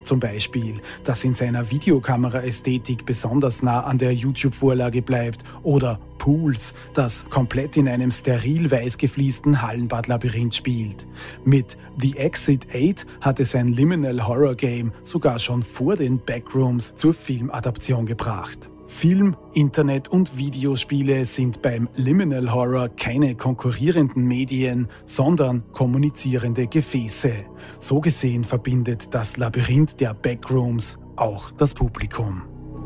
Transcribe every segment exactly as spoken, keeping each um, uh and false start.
zum Beispiel, das in seiner Videokamera-Ästhetik besonders nah an der YouTube-Vorlage bleibt, oder Pools, das komplett in einem steril weiß gefliesten Hallenbad-Labyrinth spielt. Mit The Exit acht hat es ein Liminal Horror Game sogar schon vor den Backrooms zur Filmadaption gebracht. Film, Internet und Videospiele sind beim Liminal Horror keine konkurrierenden Medien, sondern kommunizierende Gefäße. So gesehen verbindet das Labyrinth der Backrooms auch das Publikum.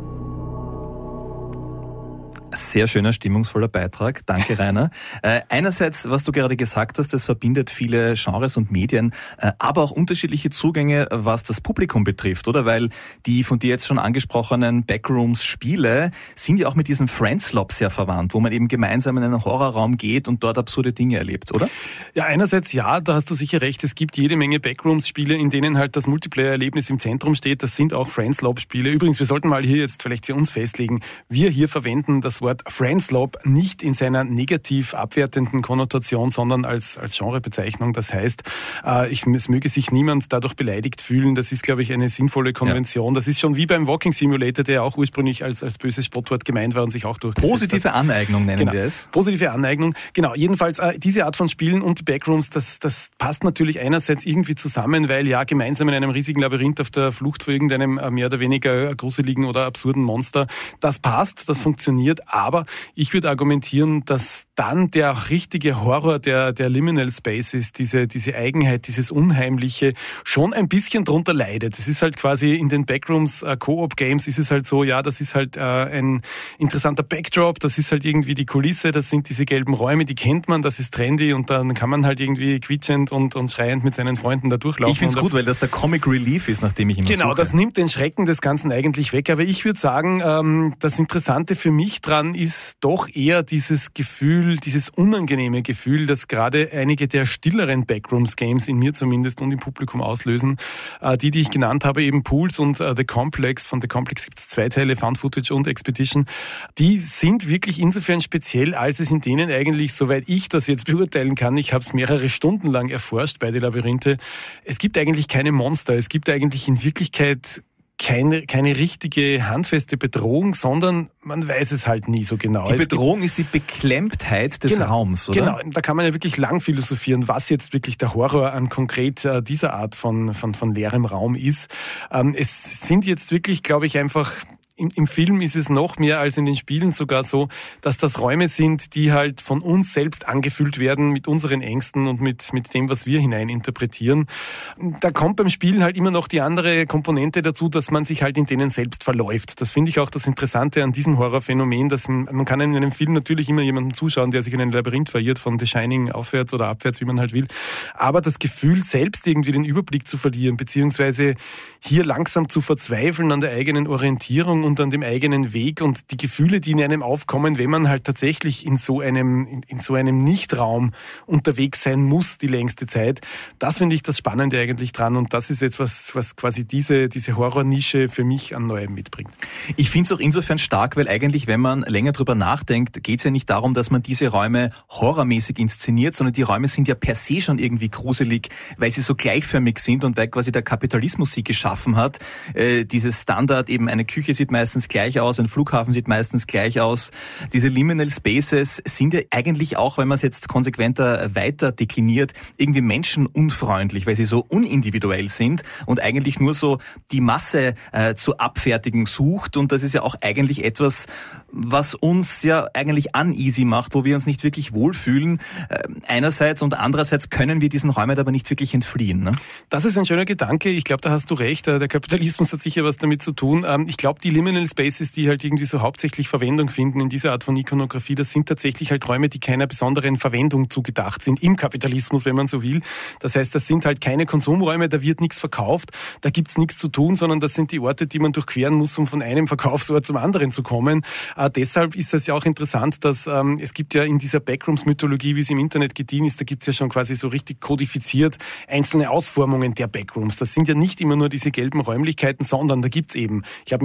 Sehr schöner, stimmungsvoller Beitrag. Danke, Rainer. äh, einerseits, was du gerade gesagt hast, das verbindet viele Genres und Medien, äh, aber auch unterschiedliche Zugänge, was das Publikum betrifft, oder? Weil die von dir jetzt schon angesprochenen Backrooms-Spiele sind ja auch mit diesem Friendslop sehr verwandt, wo man eben gemeinsam in einen Horrorraum geht und dort absurde Dinge erlebt, oder? Ja, einerseits ja, da hast du sicher recht. Es gibt jede Menge Backrooms-Spiele, in denen halt das Multiplayer-Erlebnis im Zentrum steht. Das sind auch Friendslop-Spiele. Übrigens, wir sollten mal hier jetzt vielleicht für uns festlegen, wir hier verwenden das Wort Friendslop nicht in seiner negativ abwertenden Konnotation, sondern als, als Genrebezeichnung. Das heißt, äh, ich, es möge sich niemand dadurch beleidigt fühlen. Das ist, glaube ich, eine sinnvolle Konvention. Ja. Das ist schon wie beim Walking Simulator, der auch ursprünglich als, als böses Spottwort gemeint war und sich auch durchgesetzt hat. Positive Aneignung nennen genau. wir es. Positive Aneignung. Genau, jedenfalls äh, diese Art von Spielen und die Backrooms, das, das passt natürlich einerseits irgendwie zusammen, weil ja gemeinsam in einem riesigen Labyrinth auf der Flucht vor irgendeinem äh, mehr oder weniger gruseligen oder absurden Monster, das passt, das funktioniert. Aber ich würde argumentieren, dass dann der richtige Horror der, der Liminal Spaces, diese, diese Eigenheit, dieses Unheimliche, schon ein bisschen drunter leidet. Es ist halt quasi in den Backrooms äh, Co-op-Games ist es halt so, ja, das ist halt äh, ein interessanter Backdrop, das ist halt irgendwie die Kulisse, das sind diese gelben Räume, die kennt man, das ist trendy und dann kann man halt irgendwie quietschend und, und schreiend mit seinen Freunden da durchlaufen. Ich finde es gut, weil das der Comic Relief ist, nachdem ich immer Genau, suche. Das nimmt den Schrecken des Ganzen eigentlich weg, aber ich würde sagen, ähm, das Interessante für mich dran ist doch eher dieses Gefühl, dieses unangenehme Gefühl, das gerade einige der stilleren Backrooms-Games in mir zumindest und im Publikum auslösen. Äh, die, die ich genannt habe, eben Pools und äh, The Complex. Von The Complex gibt es zwei Teile, Found Footage und Expedition. Die sind wirklich insofern speziell, als es in denen eigentlich, soweit ich das jetzt beurteilen kann, ich habe es mehrere Stunden lang erforscht, beide Labyrinthe, es gibt eigentlich keine Monster. Es gibt eigentlich in Wirklichkeit Keine, keine richtige handfeste Bedrohung, sondern man weiß es halt nie so genau. Die Bedrohung ist die Beklemmtheit des genau, Raums, oder? Genau, da kann man ja wirklich lang philosophieren, was jetzt wirklich der Horror an konkret äh, dieser Art von, von, von leerem Raum ist. Ähm, es sind jetzt wirklich, glaube ich, einfach... Im, Im Film ist es noch mehr als in den Spielen sogar so, dass das Räume sind, die halt von uns selbst angefüllt werden mit unseren Ängsten und mit, mit dem, was wir hineininterpretieren. Da kommt beim Spielen halt immer noch die andere Komponente dazu, dass man sich halt in denen selbst verläuft. Das finde ich auch das Interessante an diesem Horrorphänomen, dass man, man kann in einem Film natürlich immer jemandem zuschauen, der sich in ein Labyrinth verirrt, von The Shining aufwärts oder abwärts, wie man halt will. Aber das Gefühl, selbst irgendwie den Überblick zu verlieren, beziehungsweise hier langsam zu verzweifeln an der eigenen Orientierung und an dem eigenen Weg und die Gefühle, die in einem aufkommen, wenn man halt tatsächlich in so einem, in, in so einem Nichtraum unterwegs sein muss, die längste Zeit. Das finde ich das Spannende eigentlich dran und das ist jetzt was, was quasi diese, diese Horrornische für mich an Neuem mitbringt. Ich finde es auch insofern stark, weil eigentlich, wenn man länger drüber nachdenkt, geht es ja nicht darum, dass man diese Räume horrormäßig inszeniert, sondern die Räume sind ja per se schon irgendwie gruselig, weil sie so gleichförmig sind und weil quasi der Kapitalismus sie geschaffen hat. Äh, dieses Standard, eben eine Küche sieht meistens gleich aus, ein Flughafen sieht meistens gleich aus. Diese Liminal Spaces sind ja eigentlich auch, wenn man es jetzt konsequenter weiter dekliniert, irgendwie menschenunfreundlich, weil sie so unindividuell sind und eigentlich nur so die Masse äh, zu abfertigen sucht. Und das ist ja auch eigentlich etwas, was uns ja eigentlich uneasy macht, wo wir uns nicht wirklich wohlfühlen. Äh, einerseits und andererseits können wir diesen Räumen aber nicht wirklich entfliehen. Ne? Das ist ein schöner Gedanke. Ich glaube, da hast du recht. Der Kapitalismus hat sicher was damit zu tun. Ich glaube, die Liminal Spaces, die halt irgendwie so hauptsächlich Verwendung finden in dieser Art von Ikonografie, das sind tatsächlich halt Räume, die keiner besonderen Verwendung zugedacht sind, im Kapitalismus, wenn man so will. Das heißt, das sind halt keine Konsumräume, da wird nichts verkauft, da gibt's nichts zu tun, sondern das sind die Orte, die man durchqueren muss, um von einem Verkaufsort zum anderen zu kommen. Äh, deshalb ist es ja auch interessant, dass ähm, es gibt ja in dieser Backrooms-Mythologie, wie es im Internet gediehen ist, da gibt's ja schon quasi so richtig kodifiziert einzelne Ausformungen der Backrooms. Das sind ja nicht immer nur diese gelben Räumlichkeiten, sondern da gibt's eben, ich habe mit Pools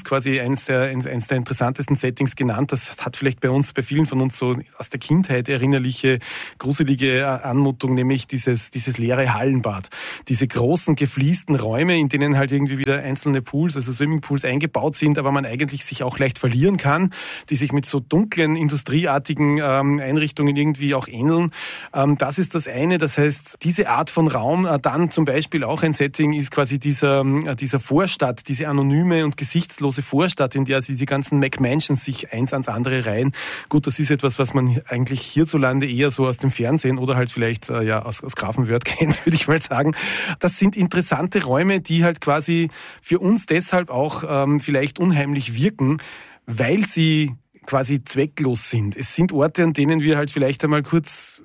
quasi eins der, eins der interessantesten Settings genannt. Das hat vielleicht bei uns, bei vielen von uns so aus der Kindheit erinnerliche, gruselige Anmutung, nämlich dieses, dieses leere Hallenbad. Diese großen, gefliesten Räume, in denen halt irgendwie wieder einzelne Pools, also Swimmingpools eingebaut sind, aber man eigentlich sich auch leicht verlieren kann, die sich mit so dunklen, industrieartigen ähm, Einrichtungen irgendwie auch ähneln. Ähm, das ist das eine. Das heißt, diese Art von Raum, äh, dann zum Beispiel auch ein Setting ist quasi dieser, äh, dieser Vorstadt, diese anonyme und gesichtslose Vorstadt, in der diese ganzen McMansions sich eins ans andere reihen. Gut, das ist etwas, was man eigentlich hierzulande eher so aus dem Fernsehen oder halt vielleicht äh, ja aus, aus Grafenwörth kennt, würde ich mal sagen. Das sind interessante Räume, die halt quasi für uns deshalb auch ähm, vielleicht unheimlich wirken, weil sie quasi zwecklos sind. Es sind Orte, an denen wir halt vielleicht einmal kurz,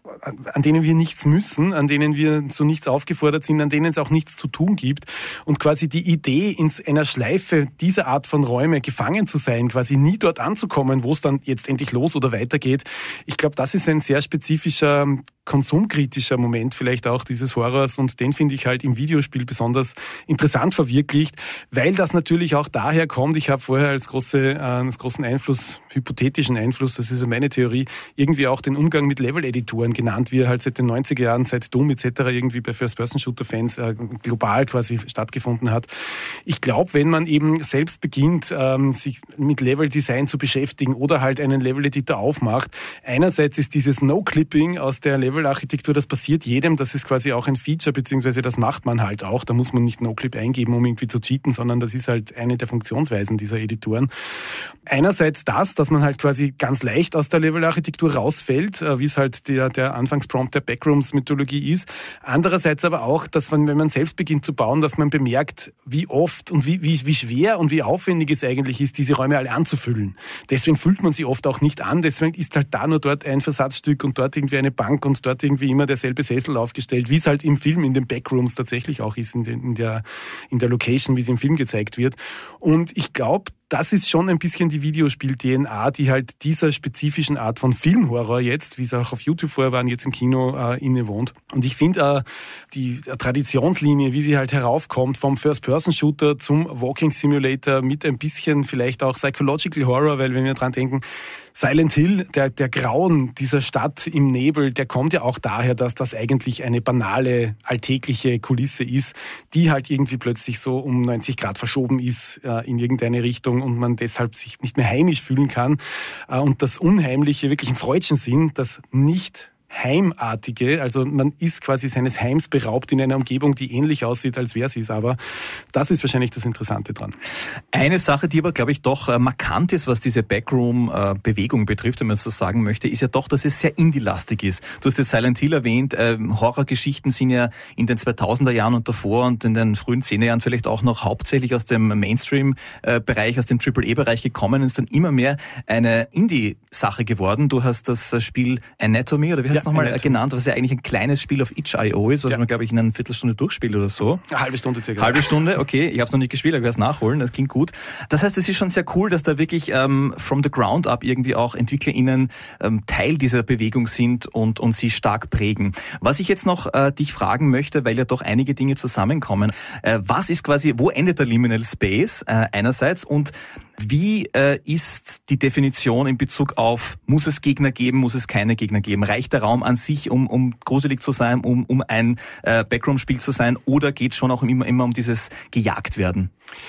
an denen wir nichts müssen, an denen wir zu nichts aufgefordert sind, an denen es auch nichts zu tun gibt. Und quasi die Idee, in einer Schleife dieser Art von Räume gefangen zu sein, quasi nie dort anzukommen, wo es dann jetzt endlich los oder weitergeht, ich glaube, das ist ein sehr spezifischer, konsumkritischer Moment vielleicht auch dieses Horrors, und den finde ich halt im Videospiel besonders interessant verwirklicht, weil das natürlich auch daher kommt. Ich habe vorher als, große, äh, als großen Einfluss, hypothetischen Einfluss, das ist ja meine Theorie, irgendwie auch den Umgang mit Level-Editoren genannt, wie er halt seit den neunziger Jahren, seit Doom et cetera irgendwie bei First-Person-Shooter-Fans äh, global quasi stattgefunden hat. Ich glaube, wenn man eben selbst beginnt, ähm, sich mit Level-Design zu beschäftigen oder halt einen Level-Editor aufmacht, einerseits ist dieses No-Clipping aus der Level-Architektur, das passiert jedem, das ist quasi auch ein Feature, beziehungsweise das macht man halt auch. Da muss man nicht No-Clip eingeben, um irgendwie zu cheaten, sondern das ist halt eine der Funktionsweisen dieser Editoren. Einerseits das, dass man halt quasi ganz leicht aus der Level-Architektur rausfällt, wie es halt der, der Anfangsprompt der Backrooms-Mythologie ist. Andererseits aber auch, dass man, wenn man selbst beginnt zu bauen, dass man bemerkt, wie oft und wie, wie, wie schwer und wie aufwendig es eigentlich ist, diese Räume alle anzufüllen. Deswegen füllt man sie oft auch nicht an, deswegen ist halt da nur dort ein Versatzstück und dort irgendwie eine Bank und dort irgendwie immer derselbe Sessel aufgestellt, wie es halt im Film, in den Backrooms tatsächlich auch ist, in, den, in, der, in der Location, wie es im Film gezeigt wird. Und ich glaube, das ist schon ein bisschen die Videospiel-D N A, die halt dieser spezifischen Art von Filmhorror jetzt, wie es auch auf YouTube vorher war und jetzt im Kino äh, innewohnt. Und ich finde äh, die Traditionslinie, wie sie halt heraufkommt, vom First-Person-Shooter zum Walking-Simulator mit ein bisschen vielleicht auch Psychological Horror, weil wenn wir dran denken, Silent Hill, der, der Grauen dieser Stadt im Nebel, der kommt ja auch daher, dass das eigentlich eine banale, alltägliche Kulisse ist, die halt irgendwie plötzlich so um neunzig Grad verschoben ist äh, in irgendeine Richtung und man deshalb sich nicht mehr heimisch fühlen kann. Äh, und das Unheimliche, wirklich im freudschen Sinn, das nicht Heimartige, also man ist quasi seines Heims beraubt in einer Umgebung, die ähnlich aussieht, als wäre sie es, aber das ist wahrscheinlich das Interessante dran. Eine Sache, die aber, glaube ich, doch äh, markant ist, was diese Backroom-Bewegung äh, betrifft, wenn man es so sagen möchte, ist ja doch, dass es sehr Indie-lastig ist. Du hast jetzt Silent Hill erwähnt, äh, Horrorgeschichten sind ja in den zweitausender Jahren und davor und in den frühen zehner Jahren vielleicht auch noch hauptsächlich aus dem Mainstream-Bereich, aus dem Triple A-Bereich gekommen und ist dann immer mehr eine Indie-Sache geworden. Du hast das Spiel Anatomy, oder wie heißt ja, nochmal genannt, was ja eigentlich ein kleines Spiel auf itch punkt i o ist, was ja. man, glaube ich, in einer Viertelstunde durchspielt oder so. Eine halbe Stunde circa. Halbe Stunde, okay. Ich habe es noch nicht gespielt, aber ich werde es nachholen, das klingt gut. Das heißt, es ist schon sehr cool, dass da wirklich ähm, from the ground up irgendwie auch EntwicklerInnen ähm, Teil dieser Bewegung sind und, und sie stark prägen. Was ich jetzt noch äh, dich fragen möchte, weil ja doch einige Dinge zusammenkommen, äh, was ist quasi, wo endet der Liminal Space äh, einerseits und wie äh, ist die Definition in Bezug auf, muss es Gegner geben, muss es keine Gegner geben? Reicht der Raum an sich, um, um gruselig zu sein, um, um ein äh, Backroom-Spiel zu sein, oder geht es schon auch immer, immer um dieses Gejagtwerden?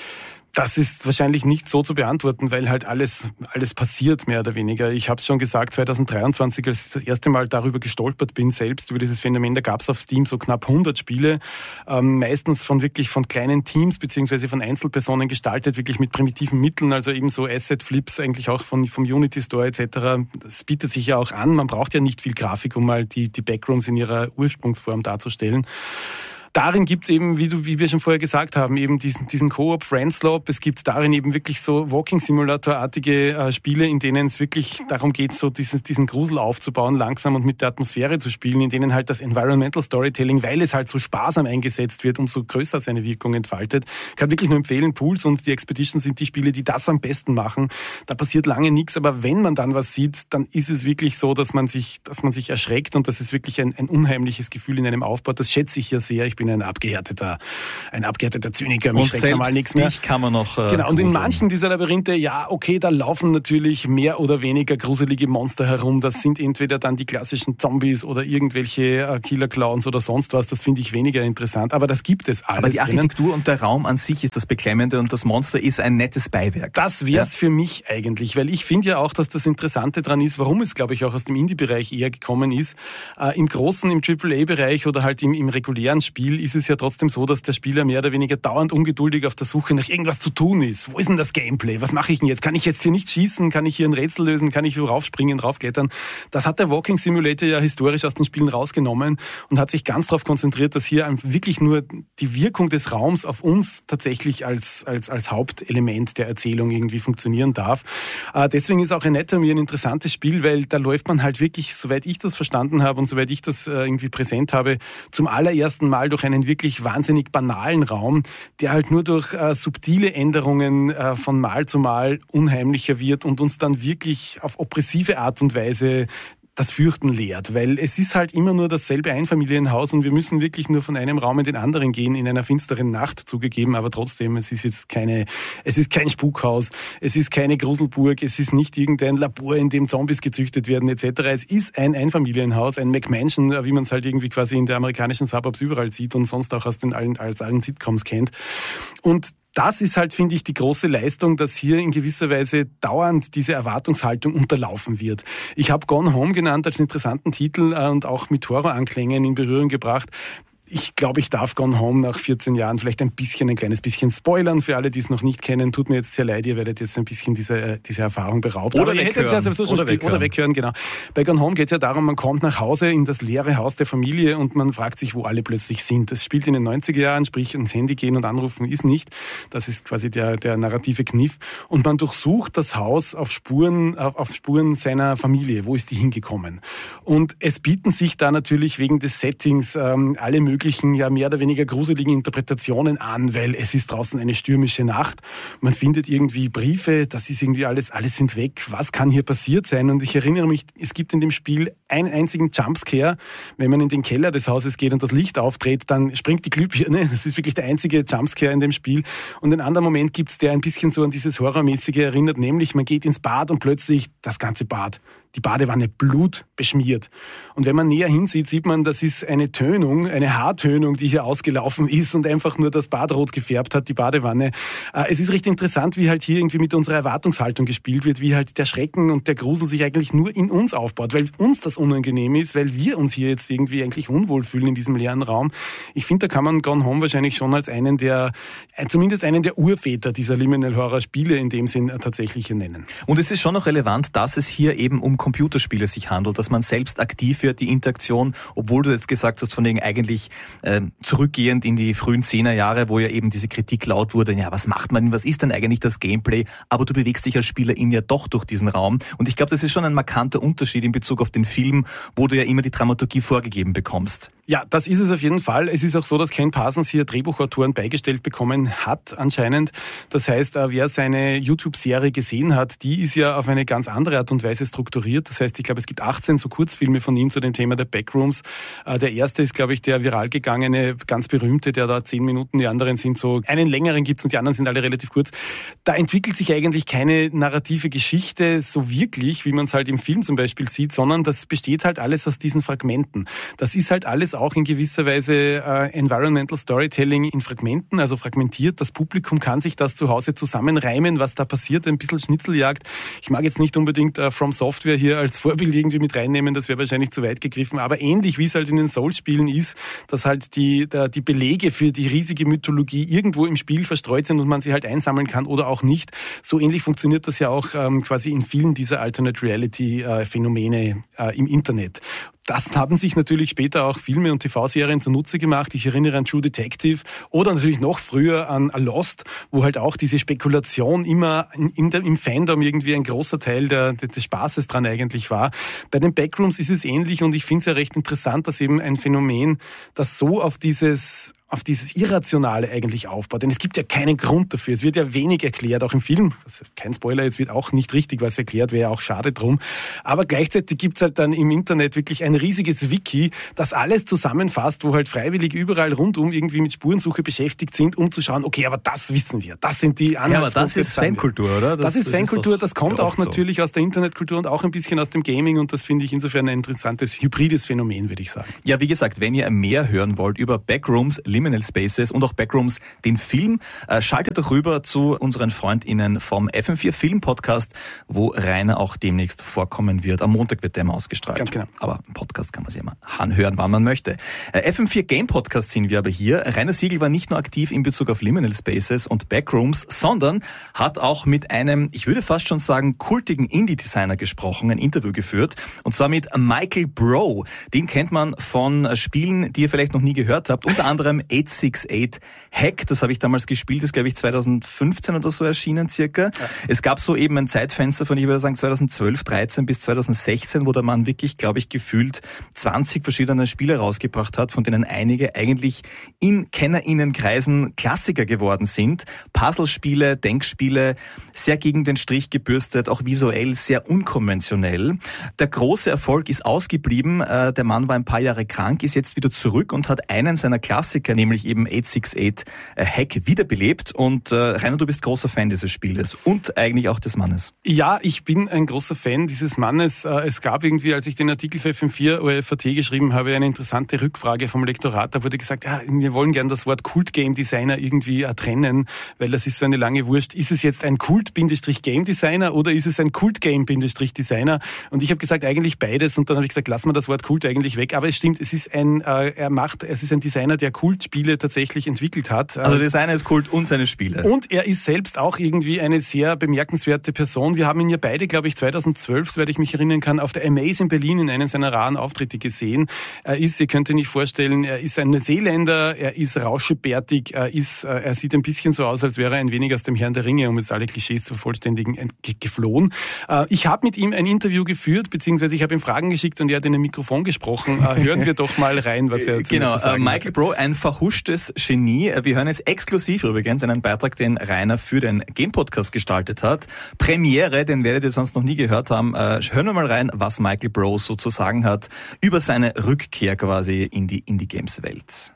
Das ist wahrscheinlich nicht so zu beantworten, weil halt alles alles passiert, mehr oder weniger. Ich habe es schon gesagt, zwanzig dreiundzwanzig, als ich das erste Mal darüber gestolpert bin, selbst über dieses Phänomen, da gab es auf Steam so knapp hundert Spiele, ähm, meistens von wirklich von kleinen Teams beziehungsweise von Einzelpersonen gestaltet, wirklich mit primitiven Mitteln, also eben so Asset-Flips eigentlich auch von, vom Unity Store et cetera. Das bietet sich ja auch an, man braucht ja nicht viel Grafik, um mal die, die Backrooms in ihrer Ursprungsform darzustellen. Darin gibt's eben, wie du, wie wir schon vorher gesagt haben, eben diesen, diesen Co-op Friendslop. Es gibt darin eben wirklich so Walking-Simulator-artige äh, Spiele, in denen es wirklich darum geht, so dieses, diesen Grusel aufzubauen, langsam und mit der Atmosphäre zu spielen, in denen halt das Environmental Storytelling, weil es halt so sparsam eingesetzt wird, umso größer seine Wirkung entfaltet. Ich kann wirklich nur empfehlen, Pools und die Expedition sind die Spiele, die das am besten machen. Da passiert lange nichts, aber wenn man dann was sieht, dann ist es wirklich so, dass man sich, dass man sich erschreckt und dass es wirklich ein, ein unheimliches Gefühl in einem aufbaut. Das schätze ich ja sehr. Ich bin bin ein abgehärteter, ein abgehärteter Zyniker, mich und schreckt normal nichts mehr. Dich kann man noch äh, Genau, und in gruseln. manchen dieser Labyrinthe, ja, okay, da laufen natürlich mehr oder weniger gruselige Monster herum. Das sind entweder dann die klassischen Zombies oder irgendwelche äh, Killer-Clowns oder sonst was. Das finde ich weniger interessant, aber das gibt es alles. Aber die Architektur drinnen. Und der Raum an sich ist das Beklemmende und das Monster ist ein nettes Beiwerk. Das wäre es ja für mich eigentlich, weil ich finde ja auch, dass das Interessante dran ist, warum es, glaube ich, auch aus dem Indie-Bereich eher gekommen ist. Äh, Im großen, im Triple A-Bereich oder halt im, im regulären Spiel ist es ja trotzdem so, dass der Spieler mehr oder weniger dauernd ungeduldig auf der Suche nach irgendwas zu tun ist. Wo ist denn das Gameplay? Was mache ich denn jetzt? Kann ich jetzt hier nicht schießen? Kann ich hier ein Rätsel lösen? Kann ich hier raufspringen, raufklettern? Das hat der Walking Simulator ja historisch aus den Spielen rausgenommen und hat sich ganz darauf konzentriert, dass hier wirklich nur die Wirkung des Raums auf uns tatsächlich als, als, als Hauptelement der Erzählung irgendwie funktionieren darf. Äh, deswegen ist auch Anatomy ein interessantes Spiel, weil da läuft man halt wirklich, soweit ich das verstanden habe und soweit ich das äh, irgendwie präsent habe, zum allerersten Mal durch einen wirklich wahnsinnig banalen Raum, der halt nur durch äh, subtile Änderungen äh, von Mal zu Mal unheimlicher wird und uns dann wirklich auf oppressive Art und Weise das Fürchten lehrt, weil es ist halt immer nur dasselbe Einfamilienhaus und wir müssen wirklich nur von einem Raum in den anderen gehen in einer finsteren Nacht, zugegeben, aber trotzdem, es ist jetzt keine, es ist kein Spukhaus, es ist keine Gruselburg, es ist nicht irgendein Labor, in dem Zombies gezüchtet werden et cetera. Es ist ein Einfamilienhaus, ein McMansion, wie man es halt irgendwie quasi in der amerikanischen Suburbs überall sieht und sonst auch aus den allen, als allen Sitcoms kennt. Und das ist halt, finde ich, die große Leistung, dass hier in gewisser Weise dauernd diese Erwartungshaltung unterlaufen wird. Ich habe Gone Home genannt als interessanten Titel und auch mit Horroranklängen in Berührung gebracht. Ich glaube, ich darf Gone Home nach vierzehn Jahren vielleicht ein bisschen, ein kleines bisschen spoilern für alle, die es noch nicht kennen. Tut mir jetzt sehr leid, ihr werdet jetzt ein bisschen diese, diese Erfahrung beraubt. Oder Aber ihr hättet es ja sowieso schon oder spielen. weghören. Oder weghören, genau. Bei Gone Home geht es ja darum, man kommt nach Hause in das leere Haus der Familie und man fragt sich, wo alle plötzlich sind. Das spielt in den neunziger Jahren, sprich ans Handy gehen und anrufen ist nicht. Das ist quasi der, der narrative Kniff. Und man durchsucht das Haus auf Spuren, auf, auf Spuren seiner Familie. Wo ist die hingekommen? Und es bieten sich da natürlich wegen des Settings ähm, alle möglichen, ja mehr oder weniger gruseligen Interpretationen an, weil es ist draußen eine stürmische Nacht. Man findet irgendwie Briefe, das ist irgendwie alles, alles sind weg. Was kann hier passiert sein? Und ich erinnere mich, es gibt in dem Spiel einen einzigen Jumpscare. Wenn man in den Keller des Hauses geht und das Licht aufdreht, dann springt die Glühbirne. Das ist wirklich der einzige Jumpscare in dem Spiel. Und einen anderen Moment gibt's, der ein bisschen so an dieses Horrormäßige erinnert, nämlich man geht ins Bad und plötzlich das ganze Bad, die Badewanne blutbeschmiert. Und wenn man näher hinsieht, sieht man, das ist eine Tönung, eine Haartönung, die hier ausgelaufen ist und einfach nur das Bad rot gefärbt hat, die Badewanne. Es ist recht interessant, wie halt hier irgendwie mit unserer Erwartungshaltung gespielt wird, wie halt der Schrecken und der Grusel sich eigentlich nur in uns aufbaut, weil uns das unangenehm ist, weil wir uns hier jetzt irgendwie eigentlich unwohl fühlen in diesem leeren Raum. Ich finde, da kann man Gone Home wahrscheinlich schon als einen der, zumindest einen der Urväter dieser Liminal-Horror-Spiele in dem Sinn tatsächlich hier nennen. Und es ist schon noch relevant, dass es hier eben um Computerspiele sich handelt, dass man selbst aktiv wird, die Interaktion, obwohl du jetzt gesagt hast, von wegen eigentlich äh, zurückgehend in die frühen Zehnerjahre, wo ja eben diese Kritik laut wurde, ja, was macht man denn, was ist denn eigentlich das Gameplay? Aber du bewegst dich als Spielerin ja doch durch diesen Raum. Und ich glaube, das ist schon ein markanter Unterschied in Bezug auf den Film, wo du ja immer die Dramaturgie vorgegeben bekommst. Ja, das ist es auf jeden Fall. Es ist auch so, dass Ken Parsons hier Drehbuchautoren beigestellt bekommen hat anscheinend. Das heißt, wer seine YouTube-Serie gesehen hat, die ist ja auf eine ganz andere Art und Weise strukturiert. Das heißt, ich glaube, es gibt achtzehn so Kurzfilme von ihm zu dem Thema der Backrooms. Der erste ist, glaube ich, der viral gegangene, ganz berühmte, der da zehn Minuten, die anderen sind so, einen längeren gibt's und die anderen sind alle relativ kurz. Da entwickelt sich eigentlich keine narrative Geschichte so wirklich, wie man es halt im Film zum Beispiel sieht, sondern das besteht halt alles aus diesen Fragmenten. Das ist halt alles auch in gewisser Weise äh, Environmental Storytelling in Fragmenten, also fragmentiert. Das Publikum kann sich das zu Hause zusammenreimen, was da passiert, ein bisschen Schnitzeljagd. Ich mag jetzt nicht unbedingt äh, From Software hier als Vorbild irgendwie mit reinnehmen, das wäre wahrscheinlich zu weit gegriffen, aber ähnlich wie es halt in den Souls-Spielen ist, dass halt die, der, die Belege für die riesige Mythologie irgendwo im Spiel verstreut sind und man sie halt einsammeln kann oder auch nicht. So ähnlich funktioniert das ja auch ähm, quasi in vielen dieser Alternate Reality-Phänomene äh, im Internet. Das haben sich natürlich später auch Filme und T V-Serien zunutze gemacht. Ich erinnere an True Detective oder natürlich noch früher an Lost, wo halt auch diese Spekulation immer in, in der, im Fandom irgendwie ein großer Teil der, des Spaßes dran eigentlich war. Bei den Backrooms ist es ähnlich und ich finde es ja recht interessant, dass eben ein Phänomen, das so auf dieses auf dieses Irrationale eigentlich aufbaut. Denn es gibt ja keinen Grund dafür. Es wird ja wenig erklärt, auch im Film. Das ist kein Spoiler, jetzt wird auch nicht richtig was erklärt, wäre ja auch schade drum. Aber gleichzeitig gibt's halt dann im Internet wirklich ein riesiges Wiki, das alles zusammenfasst, wo halt freiwillig überall rundum irgendwie mit Spurensuche beschäftigt sind, um zu schauen, okay, aber das wissen wir. Das sind die Anhaltspunkte. Ja, aber das ist Fankultur, oder? Das, das ist Fankultur, das kommt auch so. natürlich aus der Internetkultur und auch ein bisschen aus dem Gaming und das finde ich insofern ein interessantes, hybrides Phänomen, würde ich sagen. Ja, wie gesagt, wenn ihr mehr hören wollt über Backrooms, Liminal Spaces und auch Backrooms, den Film, äh, schaltet doch rüber zu unseren FreundInnen vom F M vier Film Podcast, wo Rainer auch demnächst vorkommen wird. Am Montag wird der immer ausgestrahlt. Ganz genau. Aber im Podcast kann man sich immer anhören, wann man möchte. Äh, F M vier Game Podcast sind wir aber hier. Rainer Siegel war nicht nur aktiv in Bezug auf Liminal Spaces und Backrooms, sondern hat auch mit einem, ich würde fast schon sagen, kultigen Indie-Designer gesprochen, ein Interview geführt. Und zwar mit Michael Brough. Den kennt man von Spielen, die ihr vielleicht noch nie gehört habt. Unter anderem acht six acht Hack. Das habe ich damals gespielt. Das ist, glaube ich, zwanzig fünfzehn oder so erschienen circa. Ja. Es gab so eben ein Zeitfenster von, ich würde sagen, zwanzig zwölf, dreizehn bis zwanzig sechzehn, wo der Mann wirklich, glaube ich, gefühlt zwanzig verschiedene Spiele rausgebracht hat, von denen einige eigentlich in KennerInnenkreisen Klassiker geworden sind. Puzzlespiele, Denkspiele, sehr gegen den Strich gebürstet, auch visuell sehr unkonventionell. Der große Erfolg ist ausgeblieben. Der Mann war ein paar Jahre krank, ist jetzt wieder zurück und hat einen seiner Klassiker, nämlich eben acht six acht Hack, wiederbelebt. Und äh, Rainer, du bist großer Fan dieses Spieles und eigentlich auch des Mannes. Ja, ich bin ein großer Fan dieses Mannes. Es gab irgendwie, als ich den Artikel für F M vier O F A T geschrieben habe, eine interessante Rückfrage vom Lektorat. Da wurde gesagt, ja, wir wollen gern das Wort Kult-Game-Designer irgendwie trennen, weil das ist so eine lange Wurst. Ist es jetzt ein Kult-Game-Designer oder ist es ein Kult-Game-Designer? Und ich habe gesagt, eigentlich beides. Und dann habe ich gesagt, lass mal das Wort Kult eigentlich weg. Aber es stimmt, es ist ein, äh, er macht, es ist ein Designer, der Kultspiele tatsächlich entwickelt hat. Also der Designer ist Kult und seine Spiele. Und er ist selbst auch irgendwie eine sehr bemerkenswerte Person. Wir haben ihn ja beide, glaube ich, zwanzig zwölf, soweit ich mich erinnern kann, auf der Amaze in Berlin in einem seiner raren Auftritte gesehen. Er ist, ihr könnt euch nicht vorstellen, er ist ein Neuseeländer, er ist rauschebärtig, er ist, er sieht ein bisschen so aus, als wäre er ein wenig aus dem Herrn der Ringe, um jetzt alle Klischees zu vervollständigen, geflohen. Ich habe mit ihm ein Interview geführt, beziehungsweise ich habe ihm Fragen geschickt und er hat in ein Mikrofon gesprochen. Hören wir doch mal rein, was er zu, genau, zu sagen Michael hat. Brough, ein verhuschtes Genie. Wir hören jetzt exklusiv übrigens einen Beitrag, den Rainer für den Game-Podcast gestaltet hat. Premiere, den werdet ihr sonst noch nie gehört haben. Hören wir mal rein, was Michael Brough so zu sagen hat über seine Rückkehr quasi in die Indie-Games-Welt.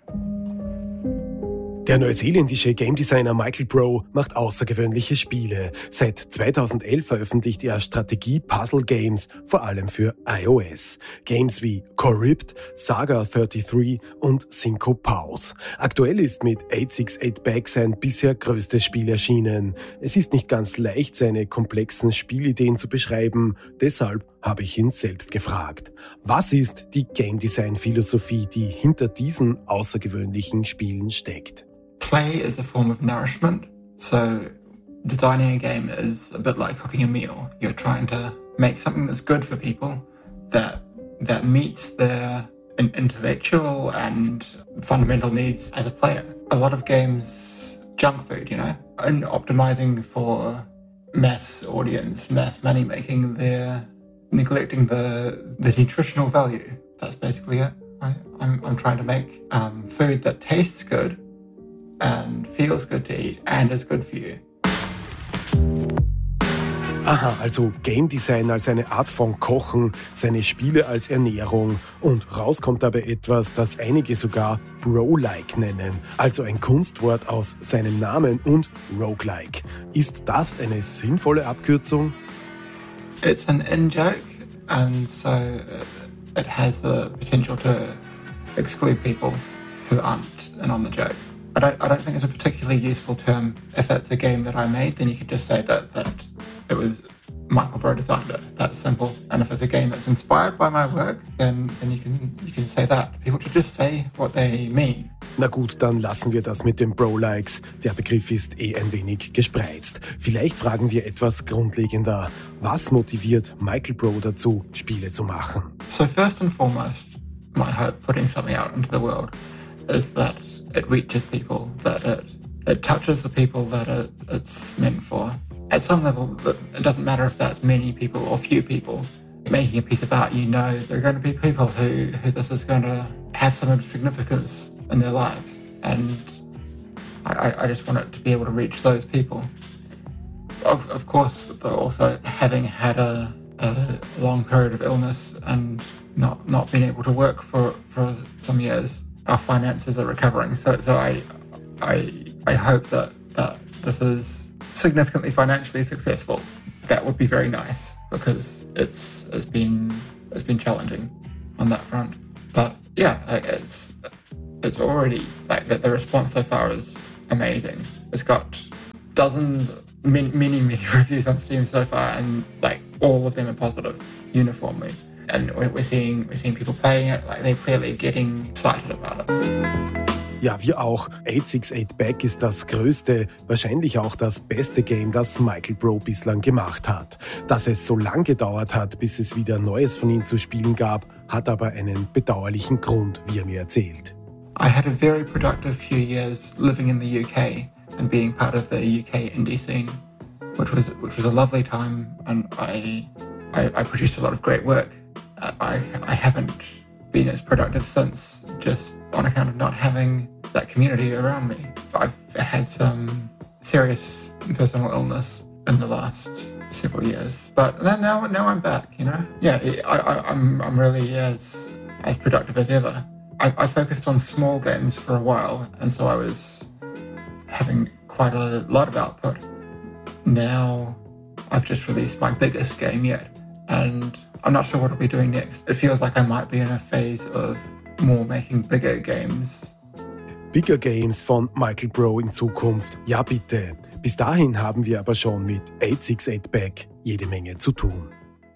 Der neuseeländische Game Designer Michael Brough macht außergewöhnliche Spiele. Seit zweitausendelf veröffentlicht er Strategie-Puzzle-Games, vor allem für iOS. Games wie Corrupt, Saga dreiunddreißig und Cinco Paus. Aktuell ist mit acht six acht Back sein bisher größtes Spiel erschienen. Es ist nicht ganz leicht, seine komplexen Spielideen zu beschreiben, deshalb habe ich ihn selbst gefragt. Was ist die Game Design Philosophie, die hinter diesen außergewöhnlichen Spielen steckt? Play is a form of nourishment, so designing a game is a bit like cooking a meal. You're trying to make something that's good for people, that that meets their intellectual and fundamental needs as a player. A lot of games, junk food, you know, and optimizing for mass audience, mass money making, they're neglecting the the nutritional value. That's basically it. I, I'm, I'm trying to make um, food that tastes good and feels good to eat and is good for you. Aha, also Game Design als eine Art von Kochen, seine Spiele als Ernährung und rauskommt dabei etwas, das einige sogar Bro-like nennen, also ein Kunstwort aus seinem Namen und Roguelike. Ist das eine sinnvolle Abkürzung? It's an in-joke and so it has the potential to exclude people who aren't in on the joke. I don't, I don't think it's a particularly useful term. If it's a game that I made, then you could just say that, that it was Michael Brough designed it. That's simple. And if it's a game that's inspired by my work, then, then you can you can say that. People should just say what they mean. Na gut, dann lassen wir das mit den Bro-Likes. Der Begriff ist eh ein wenig gespreizt. Vielleicht fragen wir etwas grundlegender. Was motiviert Michael Brough dazu, Spiele zu machen? So first and foremost, my hope putting something out into the world is that it reaches people, that it, it touches the people that it, it's meant for. At some level, it doesn't matter if that's many people or few people. Making a piece of art, you know there are going to be people who, who this is going to have some significance in their lives. and I, I just want it to be able to reach those people. Of, of course, also having had a, a long period of illness and not not being able to work for, for some years, our finances are recovering. So so I I I hope that, that this is significantly financially successful. That would be very nice because it's it's been it's been challenging on that front. But yeah, like it's it's already like the, the response so far is amazing. It's got dozens, many, many, many reviews on Steam so far, and like all of them are positive uniformly. And we're seeing we're seeing people playing it, like they're clearly getting excited about it. Ja, wir auch. eight six eight Back ist das größte, wahrscheinlich auch das beste Game, das Michael Brough bislang gemacht hat. Dass es so lang gedauert hat, bis es wieder Neues von ihm zu spielen gab, hat aber einen bedauerlichen Grund, wie er mir erzählt. I had a very productive few years living in the U K and being part of the U K indie scene, which was which was a lovely time, and I I, I produced a lot of great work. I I haven't been as productive since, just on account of not having that community around me. I've had some serious personal illness in the last several years, but now now I'm back. You know, yeah, I, I I'm I'm really as as productive as ever. I, I focused on small games for a while, and so I was having quite a lot of output. Now I've just released my biggest game yet, and I'm not sure what I'll be doing next. It feels like I might be in a phase of more making bigger games. Bigger Games von Michael Brough in Zukunft, ja bitte. Bis dahin haben wir aber schon mit eight six eight Back jede Menge zu tun.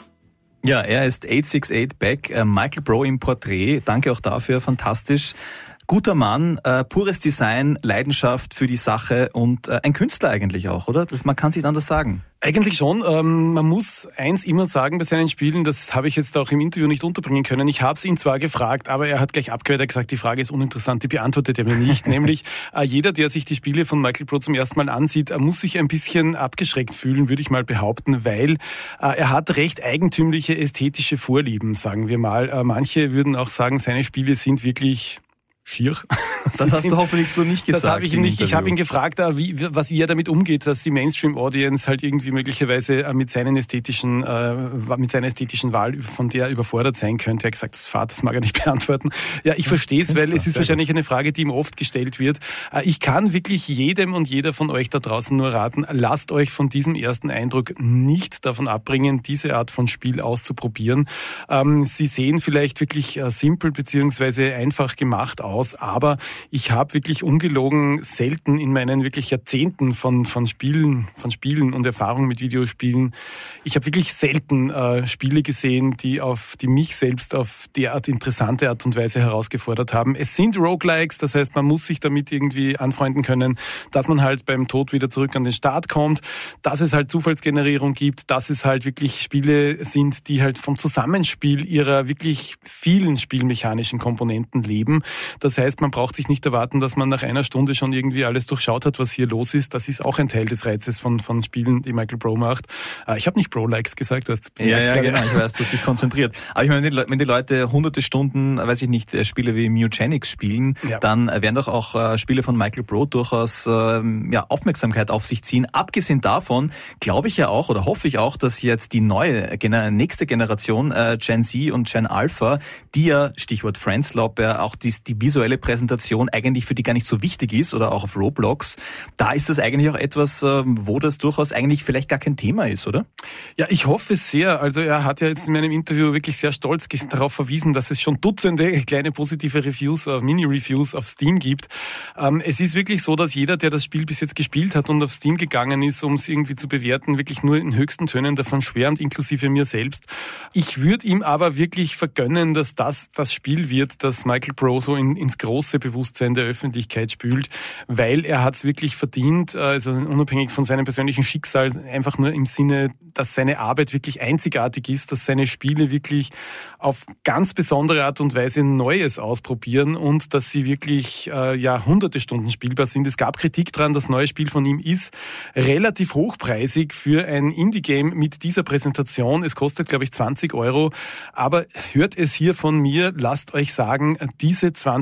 Ja, er ist eight six eight Back, äh, Michael Brough im Porträt. Danke auch dafür, fantastisch. Guter Mann, äh, pures Design, Leidenschaft für die Sache und äh, ein Künstler eigentlich auch, oder? Das, man kann es nicht anders sagen. Eigentlich schon. Ähm, man muss eins immer sagen bei seinen Spielen, das habe ich jetzt auch im Interview nicht unterbringen können. Ich habe es ihn zwar gefragt, aber er hat gleich abgewehrt, er hat gesagt, die Frage ist uninteressant, die beantwortet er mir nicht. Nämlich, äh, jeder, der sich die Spiele von Michael Brough zum ersten Mal ansieht, äh, muss sich ein bisschen abgeschreckt fühlen, würde ich mal behaupten, weil äh, er hat recht eigentümliche ästhetische Vorlieben, sagen wir mal. Äh, manche würden auch sagen, seine Spiele sind wirklich schier. Das hast du hoffentlich so nicht gesagt. Das habe ich ihm nicht. Ich habe ihn gefragt, wie, was er damit umgeht, dass die Mainstream-Audience halt irgendwie möglicherweise mit seinen ästhetischen, äh, mit seiner ästhetischen Wahl von der überfordert sein könnte. Er hat gesagt, das Vater, das mag er nicht beantworten. Ja, ich verstehe es, weil es ist wahrscheinlich eine Frage, die ihm oft gestellt wird. Ich kann wirklich jedem und jeder von euch da draußen nur raten, lasst euch von diesem ersten Eindruck nicht davon abbringen, diese Art von Spiel auszuprobieren. Sie sehen vielleicht wirklich simpel beziehungsweise einfach gemacht aus. Aus, aber ich habe wirklich ungelogen selten in meinen wirklich Jahrzehnten von von Spielen, von Spielen und Erfahrung mit Videospielen, ich habe wirklich selten äh, Spiele gesehen, die auf die mich selbst auf derart interessante Art und Weise herausgefordert haben. Es sind Roguelikes, das heißt, man muss sich damit irgendwie anfreunden können, dass man halt beim Tod wieder zurück an den Start kommt, dass es halt Zufallsgenerierung gibt, dass es halt wirklich Spiele sind, die halt vom Zusammenspiel ihrer wirklich vielen spielmechanischen Komponenten leben. Das heißt, man braucht sich nicht erwarten, dass man nach einer Stunde schon irgendwie alles durchschaut hat, was hier los ist. Das ist auch ein Teil des Reizes von, von Spielen, die Michael Brough macht. Ich habe nicht Brough-Likes gesagt. Du hast ja, ja, genau. Ich weiß, du hast dich konzentriert. Aber ich meine, wenn die Leute hunderte Stunden, weiß ich nicht, Spiele wie Mutagenics spielen, ja, dann werden doch auch Spiele von Michael Brough durchaus ja, Aufmerksamkeit auf sich ziehen. Abgesehen davon glaube ich ja auch oder hoffe ich auch, dass jetzt die neue, nächste Generation, Gen Z und Gen Alpha, die ja, Stichwort Friendslop, ja auch die, die visuelle Präsentation eigentlich für die gar nicht so wichtig ist oder auch auf Roblox, da ist das eigentlich auch etwas, wo das durchaus eigentlich vielleicht gar kein Thema ist, oder? Ja, ich hoffe es sehr. Also er hat ja jetzt in meinem Interview wirklich sehr stolz darauf verwiesen, dass es schon Dutzende kleine positive Reviews, Mini-Reviews auf Steam gibt. Es ist wirklich so, dass jeder, der das Spiel bis jetzt gespielt hat und auf Steam gegangen ist, um es irgendwie zu bewerten, wirklich nur in höchsten Tönen davon schwärmt, inklusive mir selbst. Ich würde ihm aber wirklich vergönnen, dass das das Spiel wird, das Michael Brough so in, ins große Bewusstsein der Öffentlichkeit spült, weil er hat es wirklich verdient, also unabhängig von seinem persönlichen Schicksal, einfach nur im Sinne, dass seine Arbeit wirklich einzigartig ist, dass seine Spiele wirklich auf ganz besondere Art und Weise Neues ausprobieren und dass sie wirklich äh, ja hunderte Stunden spielbar sind. Es gab Kritik daran, das neue Spiel von ihm ist relativ hochpreisig für ein Indie-Game mit dieser Präsentation. Es kostet, glaube ich, zwanzig Euro, aber hört es hier von mir, lasst euch sagen, diese zwanzig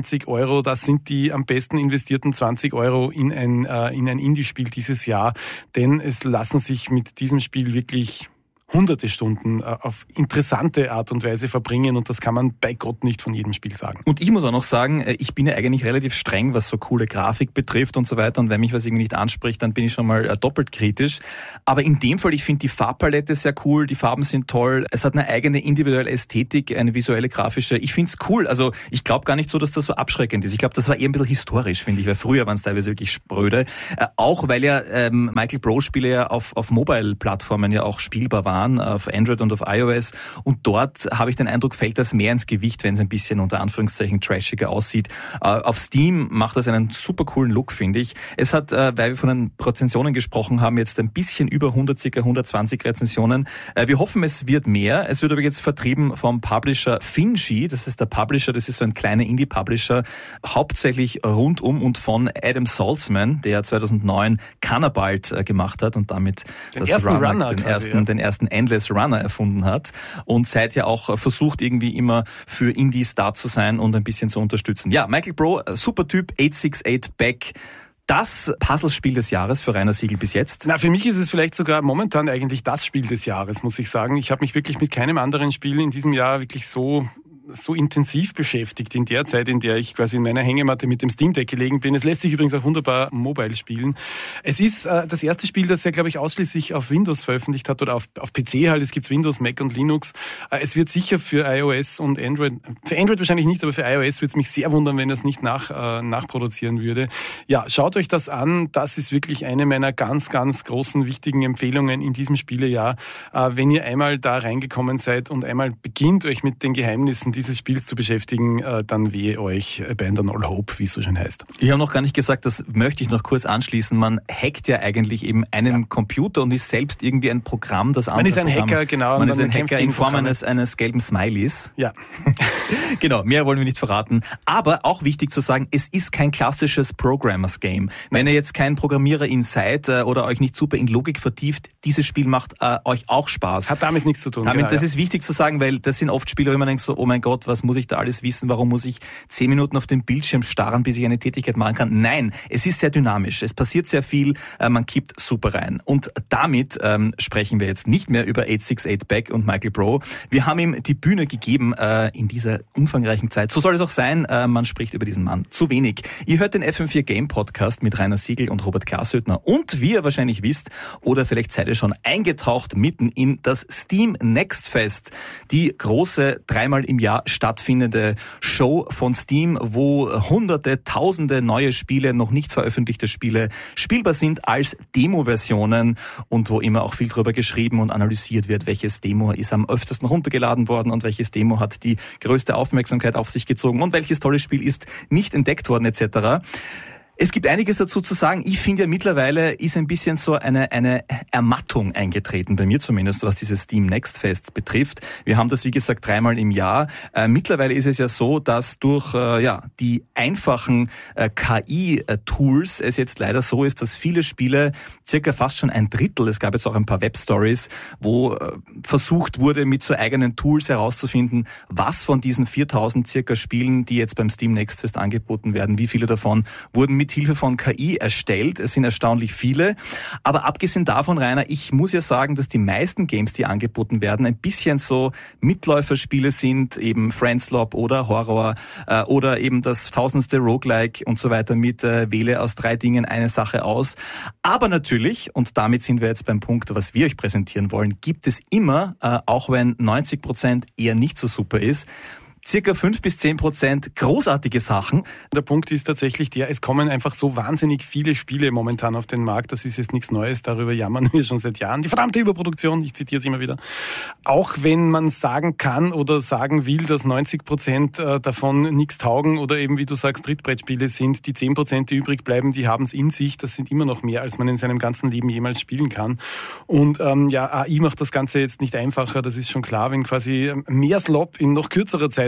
zwanzig Euro, das sind die am besten investierten zwanzig Euro in ein, äh, in ein Indie-Spiel dieses Jahr, denn es lassen sich mit diesem Spiel wirklich hunderte Stunden auf interessante Art und Weise verbringen und das kann man bei Gott nicht von jedem Spiel sagen. Und ich muss auch noch sagen, ich bin ja eigentlich relativ streng, was so coole Grafik betrifft und so weiter und wenn mich was irgendwie nicht anspricht, dann bin ich schon mal doppelt kritisch. Aber in dem Fall, ich finde die Farbpalette sehr cool, die Farben sind toll, es hat eine eigene individuelle Ästhetik, eine visuelle, grafische. Ich finde es cool, also ich glaube gar nicht so, dass das so abschreckend ist. Ich glaube, das war eher ein bisschen historisch, finde ich, weil früher waren es teilweise wirklich spröde. Auch weil ja ähm, Michael Bro-Spiele ja auf, auf Mobile-Plattformen ja auch spielbar waren, auf Android und auf iOS und dort habe ich den Eindruck, fällt das mehr ins Gewicht, wenn es ein bisschen unter Anführungszeichen trashiger aussieht. Auf Steam macht das einen super coolen Look, finde ich. Es hat, weil wir von den Rezensionen gesprochen haben, jetzt ein bisschen über hundert, circa hundertzwanzig Rezensionen. Wir hoffen, es wird mehr. Es wird aber jetzt vertrieben vom Publisher Finji, das ist der Publisher, das ist so ein kleiner Indie-Publisher, hauptsächlich rund um und von Adam Saltzman, der zweitausendneun Cannabalt gemacht hat und damit den das ersten Runner, Runner den, quasi, ersten, ja. den ersten Endless Runner erfunden hat und seither auch versucht, irgendwie immer für Indies da zu sein und ein bisschen zu unterstützen. Ja, Michael Bro, super Typ, acht sechs acht Back. Das Puzzlespiel des Jahres für Rainer Siegel bis jetzt? Na, für mich ist es vielleicht sogar momentan eigentlich das Spiel des Jahres, muss ich sagen. Ich habe mich wirklich mit keinem anderen Spiel in diesem Jahr wirklich so so intensiv beschäftigt in der Zeit, in der ich quasi in meiner Hängematte mit dem Steam Deck gelegen bin. Es lässt sich übrigens auch wunderbar mobile spielen. Es ist äh, das erste Spiel, das er, glaube ich, ausschließlich auf Windows veröffentlicht hat oder auf, auf P C halt. Es gibt Windows, Mac und Linux. Äh, es wird sicher für iOS und Android, für Android wahrscheinlich nicht, aber für iOS würde es mich sehr wundern, wenn er es nicht nach, äh, nachproduzieren würde. Ja, schaut euch das an. Das ist wirklich eine meiner ganz, ganz großen, wichtigen Empfehlungen in diesem Spielejahr. Äh, wenn ihr einmal da reingekommen seid und einmal beginnt, euch mit den Geheimnissen dieses Spiels zu beschäftigen, dann wehe euch, Abandon all hope, wie es so schön heißt. Ich habe noch gar nicht gesagt, das möchte ich noch kurz anschließen. Man hackt ja eigentlich eben einen ja. Computer und ist selbst irgendwie ein Programm, das andere Man ist ein Programm. Hacker, genau. Man ist ein Hacker in Form eines, eines gelben Smileys. Ja. Genau, mehr wollen wir nicht verraten. Aber auch wichtig zu sagen, es ist kein klassisches Programmers-Game. Wenn ihr jetzt kein Programmierer in seid äh, oder euch nicht super in Logik vertieft, dieses Spiel macht äh, euch auch Spaß. Hat damit nichts zu tun. Damit, genau, das ja. ist wichtig zu sagen, weil das sind oft Spiele, wo man denkt so, oh mein Gott, was muss ich da alles wissen? Warum muss ich zehn Minuten auf den Bildschirm starren, bis ich eine Tätigkeit machen kann? Nein, es ist sehr dynamisch. Es passiert sehr viel. Äh, man kippt super rein. Und damit ähm, sprechen wir jetzt nicht mehr über acht sechs acht Back und Michael Bro. Wir haben ihm die Bühne gegeben äh, in dieser umfangreichen Zeit. So soll es auch sein. Äh, man spricht über diesen Mann zu wenig. Ihr hört den F M vier Game Podcast mit Rainer Siegel und Robert Glashüttner. Und wie ihr wahrscheinlich wisst, oder vielleicht seid ihr schon eingetaucht mitten in das Steam Next Fest. Die große, dreimal im Jahr stattfindende Show von Steam, wo hunderte, tausende neue Spiele, noch nicht veröffentlichte Spiele spielbar sind als Demo-Versionen und wo immer auch viel drüber geschrieben und analysiert wird, welches Demo ist am öftesten runtergeladen worden und welches Demo hat die größte Aufmerksamkeit auf sich gezogen und welches tolles Spiel ist nicht entdeckt worden et cetera. Es gibt einiges dazu zu sagen. Ich finde ja mittlerweile ist ein bisschen so eine, eine Ermattung eingetreten, bei mir zumindest, was dieses Steam Next Fest betrifft. Wir haben das, wie gesagt, dreimal im Jahr. Äh, mittlerweile ist es ja so, dass durch äh, ja die einfachen äh, K I-Tools es jetzt leider so ist, dass viele Spiele, circa fast schon ein Drittel, es gab jetzt auch ein paar Web-Stories, wo äh, versucht wurde, mit so eigenen Tools herauszufinden, was von diesen viertausend circa Spielen, die jetzt beim Steam Next Fest angeboten werden, wie viele davon wurden mit Hilfe von K I erstellt. Es sind erstaunlich viele. Aber abgesehen davon, Rainer, ich muss ja sagen, dass die meisten Games, die angeboten werden, ein bisschen so Mitläuferspiele sind, eben Friendslop oder Horror äh, oder eben das tausendste Roguelike und so weiter mit äh, wähle aus drei Dingen eine Sache aus. Aber natürlich, und damit sind wir jetzt beim Punkt, was wir euch präsentieren wollen, gibt es immer, äh, auch wenn neunzig Prozent eher nicht so super ist, circa fünf bis zehn Prozent großartige Sachen. Der Punkt ist tatsächlich der, es kommen einfach so wahnsinnig viele Spiele momentan auf den Markt. Das ist jetzt nichts Neues, darüber jammern wir schon seit Jahren. Die verdammte Überproduktion, ich zitiere es immer wieder. Auch wenn man sagen kann oder sagen will, dass neunzig Prozent davon nichts taugen oder eben, wie du sagst, Trittbrettspiele sind, die zehn Prozent, die übrig bleiben, die haben es in sich. Das sind immer noch mehr, als man in seinem ganzen Leben jemals spielen kann. Und ähm, ja, A I macht das Ganze jetzt nicht einfacher. Das ist schon klar, wenn quasi mehr Slop in noch kürzerer Zeit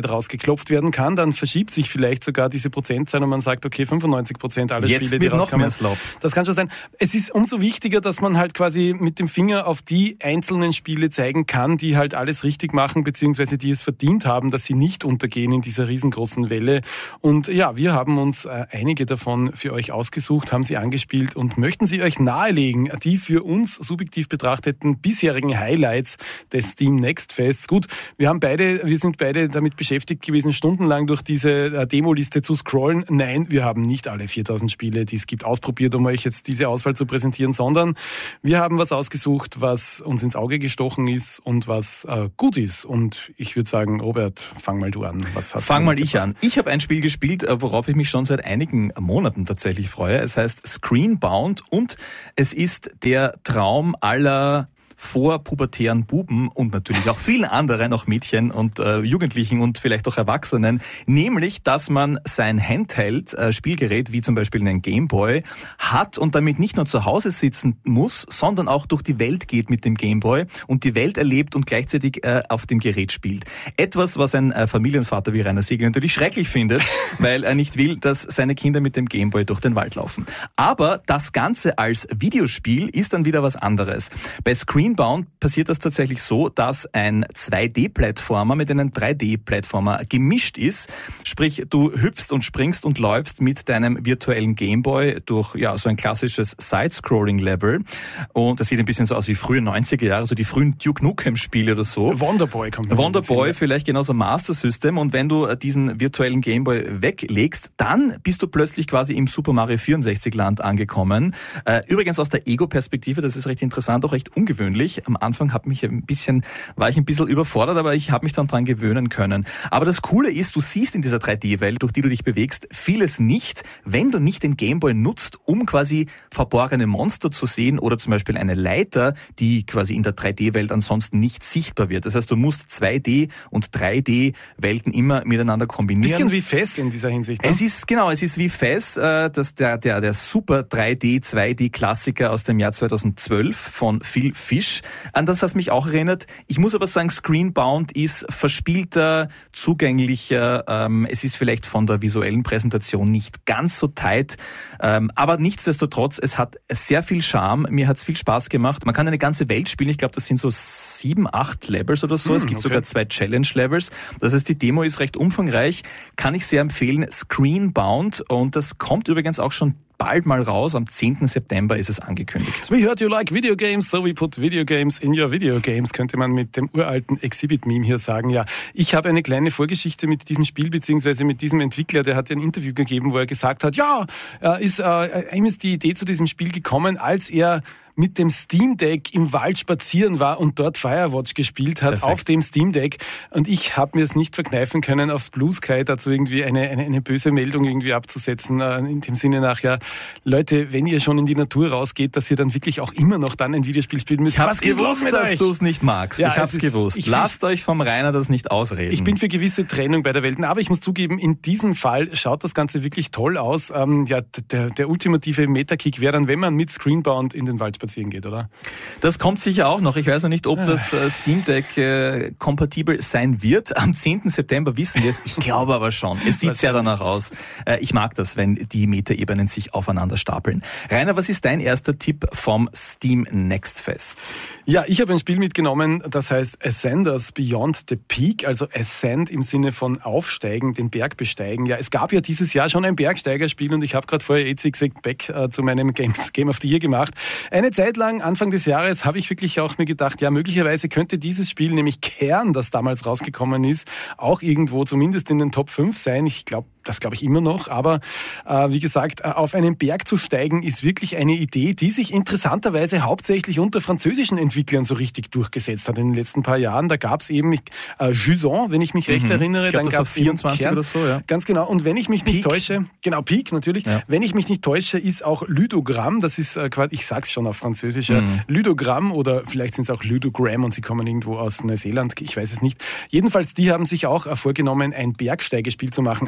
Zeit rausgeklopft werden kann, dann verschiebt sich vielleicht sogar diese Prozentzahl und man sagt, okay, fünfundneunzig Prozent aller Jetzt Spiele, die wird noch rauskommen. mehr Slop. Das kann schon sein. Es ist umso wichtiger, dass man halt quasi mit dem Finger auf die einzelnen Spiele zeigen kann, die halt alles richtig machen, beziehungsweise die es verdient haben, dass sie nicht untergehen in dieser riesengroßen Welle. Und ja, wir haben uns äh, einige davon für euch ausgesucht, haben sie angespielt und möchten sie euch nahelegen, die für uns subjektiv betrachteten bisherigen Highlights des Steam Next Fests. Gut, wir haben beide, wir sind beide damit beschäftigt gewesen, stundenlang durch diese äh, Demo-Liste zu scrollen. Nein, wir haben nicht alle viertausend Spiele, die es gibt, ausprobiert, um euch jetzt diese Auswahl zu präsentieren, sondern wir haben was ausgesucht, was uns ins Auge gestochen ist und was äh, gut ist. Und ich würde sagen, Robert, fang mal du an. Was hast fang du mal ich an. Ich habe ein Spiel gespielt, worauf ich mich schon seit einigen Monaten tatsächlich freue. Es heißt Screenbound und es ist der Traum aller vorpubertären Buben und natürlich auch vielen anderen, auch Mädchen und äh, Jugendlichen und vielleicht auch Erwachsenen, nämlich, dass man sein Handheld-Spielgerät, äh, wie zum Beispiel einen Gameboy, hat und damit nicht nur zu Hause sitzen muss, sondern auch durch die Welt geht mit dem Gameboy und die Welt erlebt und gleichzeitig äh, auf dem Gerät spielt. Etwas, was ein äh, Familienvater wie Rainer Siegel natürlich schrecklich findet, weil er nicht will, dass seine Kinder mit dem Gameboy durch den Wald laufen. Aber das Ganze als Videospiel ist dann wieder was anderes. Bei Screen Bound passiert das tatsächlich so, dass ein zwei D-Plattformer mit einem drei D-Plattformer gemischt ist. Sprich, du hüpfst und springst und läufst mit deinem virtuellen Gameboy durch ja so ein klassisches Side-Scrolling-Level. Und das sieht ein bisschen so aus wie frühe neunziger Jahre, so die frühen Duke Nukem-Spiele oder so. Wonderboy kommt. Wonderboy, vielleicht genauso Master System. Und wenn du diesen virtuellen Gameboy weglegst, dann bist du plötzlich quasi im Super Mario vierundsechzig Land angekommen. Übrigens aus der Ego-Perspektive, das ist recht interessant, auch recht ungewöhnlich. Am Anfang hat mich ein bisschen, war ich ein bisschen überfordert, aber ich habe mich dann dran gewöhnen können. Aber das Coole ist, du siehst in dieser drei D-Welt, durch die du dich bewegst, vieles nicht, wenn du nicht den Gameboy nutzt, um quasi verborgene Monster zu sehen oder zum Beispiel eine Leiter, die quasi in der drei D-Welt ansonsten nicht sichtbar wird. Das heißt, du musst zwei D- und drei D-Welten immer miteinander kombinieren. Bisschen wie F E S in dieser Hinsicht. Ne? Es ist, genau, es ist wie F E S, äh, das, der, der, der super drei D, zwei D-Klassiker aus dem Jahr zweitausendzwölf von Phil Fish. An das hat mich auch erinnert. Ich muss aber sagen, Screenbound ist verspielter, zugänglicher. Ähm, es ist vielleicht von der visuellen Präsentation nicht ganz so tight. Ähm, aber nichtsdestotrotz, es hat sehr viel Charme. Mir hat es viel Spaß gemacht. Man kann eine ganze Welt spielen. Ich glaube, das sind so sieben, acht Levels oder so. Hm, es gibt okay. sogar zwei Challenge-Levels. Das heißt, die Demo ist recht umfangreich. Kann ich sehr empfehlen. Screenbound. Und das kommt übrigens auch schon bald mal raus. Am zehnten September ist es angekündigt. We heard you like video games, so we put video games in your video games, könnte man mit dem uralten Exhibit-Meme hier sagen. Ja, ich habe eine kleine Vorgeschichte mit diesem Spiel, beziehungsweise mit diesem Entwickler, der hat ein Interview gegeben, wo er gesagt hat, ja, ist, äh, ihm ist die Idee zu diesem Spiel gekommen, als er mit dem Steam Deck im Wald spazieren war und dort Firewatch gespielt hat. Perfekt. Auf dem Steam Deck. Und ich habe mir es nicht verkneifen können, aufs Blue Sky dazu irgendwie eine, eine, eine böse Meldung irgendwie abzusetzen. In dem Sinne nach, ja, Leute, wenn ihr schon in die Natur rausgeht, dass ihr dann wirklich auch immer noch dann ein Videospiel spielen müsst. Ich hab's gewusst, dass du es nicht magst. Ja, ich hab's ist, gewusst. Ich Lasst find, euch vom Rainer das nicht ausreden. Ich bin für gewisse Trennung bei der Welten, aber ich muss zugeben, in diesem Fall schaut das Ganze wirklich toll aus. Ähm, ja, der, der ultimative Metakick wäre dann, wenn man mit Screenbound in den Wald spazieren geht, oder? Das kommt sicher auch noch. Ich weiß noch nicht, ob das äh, Steam Deck äh, kompatibel sein wird. Am zehnten September wissen wir es. Ich glaube aber schon. Es sieht sehr danach aus. Äh, ich mag das, wenn die Metaebenen sich aufeinander stapeln. Rainer, was ist dein erster Tipp vom Steam Next Fest? Ja, ich habe ein Spiel mitgenommen, das heißt Ascenders Beyond the Peak, also Ascend im Sinne von aufsteigen, den Berg besteigen. Ja, es gab ja dieses Jahr schon ein Bergsteigerspiel und ich habe gerade vorher jetzt gesagt, back äh, zu meinem Game, Game of the Year gemacht. Eine Zeit lang, Anfang des Jahres, habe ich wirklich auch mir gedacht, ja, möglicherweise könnte dieses Spiel, nämlich Kern, das damals rausgekommen ist, auch irgendwo zumindest in den Top fünf sein. Ich glaube, das glaube ich immer noch, aber äh, wie gesagt, auf einen Berg zu steigen ist wirklich eine Idee, die sich interessanterweise hauptsächlich unter französischen Entwicklern so richtig durchgesetzt hat in den letzten paar Jahren. Da gab es eben äh, Juson, wenn ich mich recht mhm. erinnere. Ich glaub, dann gab es vierundzwanzig oder so, ja. Ganz genau. Und wenn ich mich Peak. nicht täusche, genau, Peak natürlich, ja. wenn ich mich nicht täusche, ist auch Ludogramm, das ist äh, quasi, ich sag's schon auf Französisch, mhm. Ludogramm oder vielleicht sind es auch Ludogram und sie kommen irgendwo aus Neuseeland, ich weiß es nicht. Jedenfalls, die haben sich auch äh, vorgenommen, ein Bergsteigespiel zu machen, aber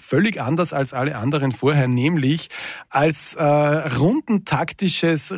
völlig anders als alle anderen vorher, nämlich als äh, rundentaktisches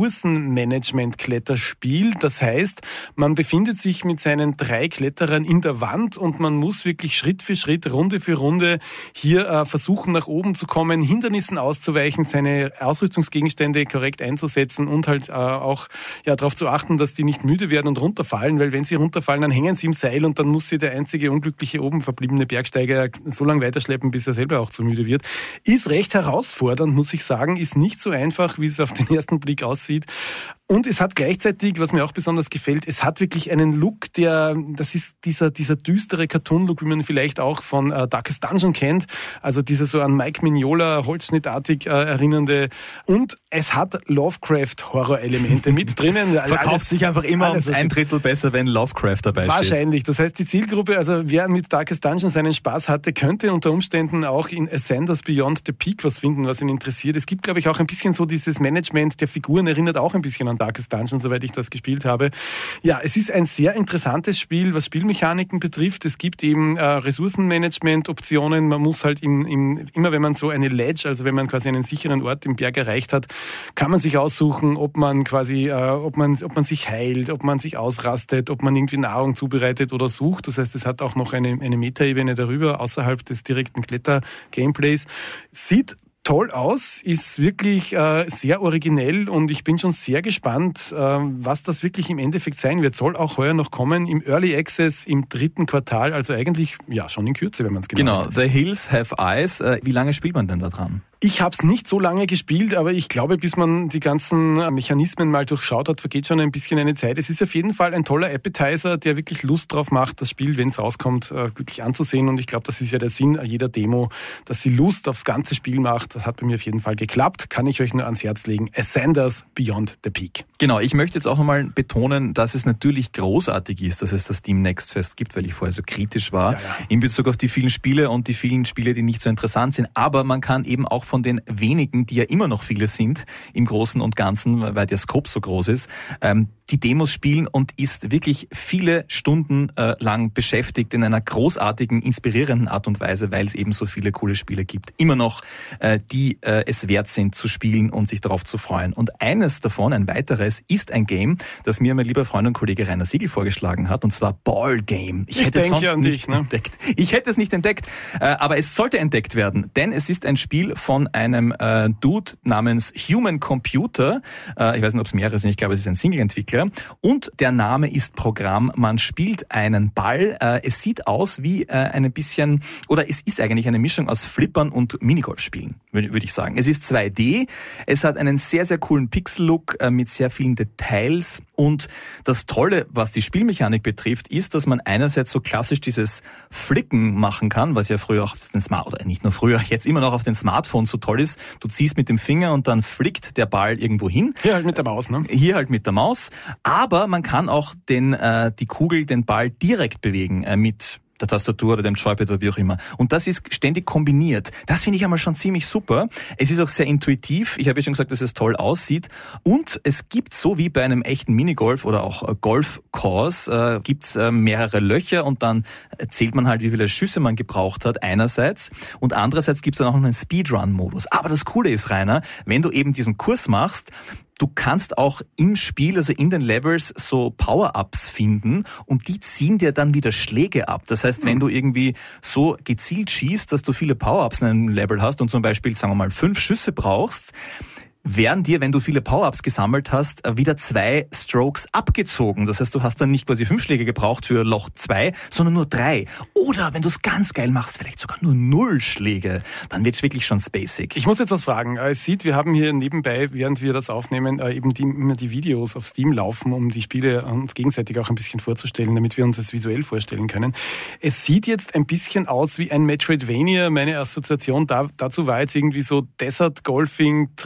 Ressourcenmanagement-Kletterspiel. Das heißt, man befindet sich mit seinen drei Kletterern in der Wand und man muss wirklich Schritt für Schritt, Runde für Runde hier äh, versuchen, nach oben zu kommen, Hindernissen auszuweichen, seine Ausrüstungsgegenstände korrekt einzusetzen und halt äh, auch ja, darauf zu achten, dass die nicht müde werden und runterfallen, weil wenn sie runterfallen, dann hängen sie im Seil und dann muss sie der einzige unglückliche oben verbliebene Bergsteiger so lange weiterschleppen, bis er selber auch zu müde wird. Ist recht herausfordernd, muss ich sagen, ist nicht so einfach, wie es auf den ersten Blick aussieht. Und es hat gleichzeitig, was mir auch besonders gefällt, es hat wirklich einen Look, der, das ist dieser, dieser düstere Cartoon-Look, wie man vielleicht auch von äh, Darkest Dungeon kennt. Also dieser so an Mike Mignola holzschnittartig äh, erinnernde. Und es hat Lovecraft-Horror-Elemente mit drinnen. Verkauft alles, sich einfach immer alles, um ein Drittel besser, wenn Lovecraft dabei steht. Wahrscheinlich. Das heißt, die Zielgruppe, also wer mit Darkest Dungeon seinen Spaß hatte, könnte unter Umständen auch in Ascenders Beyond the Peak was finden, was ihn interessiert. Es gibt, glaube ich, auch ein bisschen so dieses Management der Figuren, erinnert auch ein bisschen an Darkest Dungeon, soweit ich das gespielt habe. Ja, es ist ein sehr interessantes Spiel, was Spielmechaniken betrifft. Es gibt eben äh, Ressourcenmanagement-Optionen. Man muss halt im, im, immer, wenn man so eine Ledge, also wenn man quasi einen sicheren Ort im Berg erreicht hat, kann man sich aussuchen, ob man quasi, äh, ob man, ob man sich heilt, ob man sich ausrastet, ob man irgendwie Nahrung zubereitet oder sucht. Das heißt, es hat auch noch eine, eine Metaebene darüber, außerhalb des direkten Kletter-Gameplays. Sieht toll aus, ist wirklich äh, sehr originell und ich bin schon sehr gespannt, äh, was das wirklich im Endeffekt sein wird. Soll auch heuer noch kommen im Early Access im dritten Quartal, also eigentlich ja schon in Kürze, wenn man es genau Genau, The Hills Have Eyes. Äh, wie lange spielt man denn da dran? Ich habe es nicht so lange gespielt, aber ich glaube, bis man die ganzen Mechanismen mal durchschaut hat, vergeht schon ein bisschen eine Zeit. Es ist auf jeden Fall ein toller Appetizer, der wirklich Lust drauf macht, das Spiel, wenn es rauskommt, wirklich anzusehen. Und ich glaube, das ist ja der Sinn jeder Demo, dass sie Lust aufs ganze Spiel macht. Das hat bei mir auf jeden Fall geklappt. Kann ich euch nur ans Herz legen. Ascenders Beyond the Peak. Genau, ich möchte jetzt auch nochmal betonen, dass es natürlich großartig ist, dass es das Steam Next Fest gibt, weil ich vorher so kritisch war ja, ja. in Bezug auf die vielen Spiele und die vielen Spiele, die nicht so interessant sind. Aber man kann eben auch von den wenigen, die ja immer noch viele sind, im Großen und Ganzen, weil der Scope so groß ist, ähm, die Demos spielen und ist wirklich viele Stunden äh, lang beschäftigt in einer großartigen, inspirierenden Art und Weise, weil es eben so viele coole Spiele gibt. Immer noch, äh, die äh, es wert sind zu spielen und sich darauf zu freuen. Und eines davon, ein weiteres, ist ein Game, das mir mein lieber Freund und Kollege Rainer Siegel vorgeschlagen hat, und zwar Ball Game. Ich, ich hätte es sonst ja an nicht dich, ne? entdeckt. Ich hätte es nicht entdeckt, äh, aber es sollte entdeckt werden, denn es ist ein Spiel von einem äh, Dude namens Human Computer. Äh, ich weiß nicht, ob es mehrere sind, ich glaube, es ist ein Single-Entwickler. Und der Name ist Programm. Man spielt einen Ball. Äh, es sieht aus wie äh, ein bisschen, oder es ist eigentlich eine Mischung aus Flippern und Minigolfspielen, würde würd ich sagen. Es ist zwei D. Es hat einen sehr, sehr coolen Pixel-Look äh, mit sehr vielen Details. Und das Tolle, was die Spielmechanik betrifft, ist, dass man einerseits so klassisch dieses Flicken machen kann, was ja früher auch auf den Smart, oder nicht nur früher, jetzt immer noch auf den Smartphones so toll ist. Du ziehst mit dem Finger und dann flickt der Ball irgendwo hin. Hier halt mit der Maus, ne? Hier halt mit der Maus. Aber man kann auch den, äh, die Kugel, den Ball direkt bewegen äh, mit der Tastatur oder dem Joypad oder wie auch immer. Und das ist ständig kombiniert. Das finde ich einmal schon ziemlich super. Es ist auch sehr intuitiv. Ich habe ja schon gesagt, dass es toll aussieht. Und es gibt, so wie bei einem echten Minigolf oder auch Golfkurs, äh, gibt es äh, mehrere Löcher und dann zählt man halt, wie viele Schüsse man gebraucht hat einerseits. Und andererseits gibt es dann auch noch einen Speedrun-Modus. Aber das Coole ist, Rainer, wenn du eben diesen Kurs machst, du kannst auch im Spiel, also in den Levels, so Power-Ups finden und die ziehen dir dann wieder Schläge ab. Das heißt, wenn du irgendwie so gezielt schießt, dass du viele Power-Ups in einem Level hast und zum Beispiel, sagen wir mal, fünf Schüsse brauchst, werden dir, wenn du viele Power-Ups gesammelt hast, wieder zwei Strokes abgezogen. Das heißt, du hast dann nicht quasi fünf Schläge gebraucht für Loch zwei, sondern nur drei. Oder wenn du es ganz geil machst, vielleicht sogar nur null Schläge. Dann wird's wirklich schon spacig. Ich muss jetzt was fragen. Es sieht, wir haben hier nebenbei, während wir das aufnehmen, eben die, immer die Videos auf Steam laufen, um die Spiele uns gegenseitig auch ein bisschen vorzustellen, damit wir uns das visuell vorstellen können. Es sieht jetzt ein bisschen aus wie ein Metroidvania. Meine Assoziation da, dazu war jetzt irgendwie so Desert Golfing trifft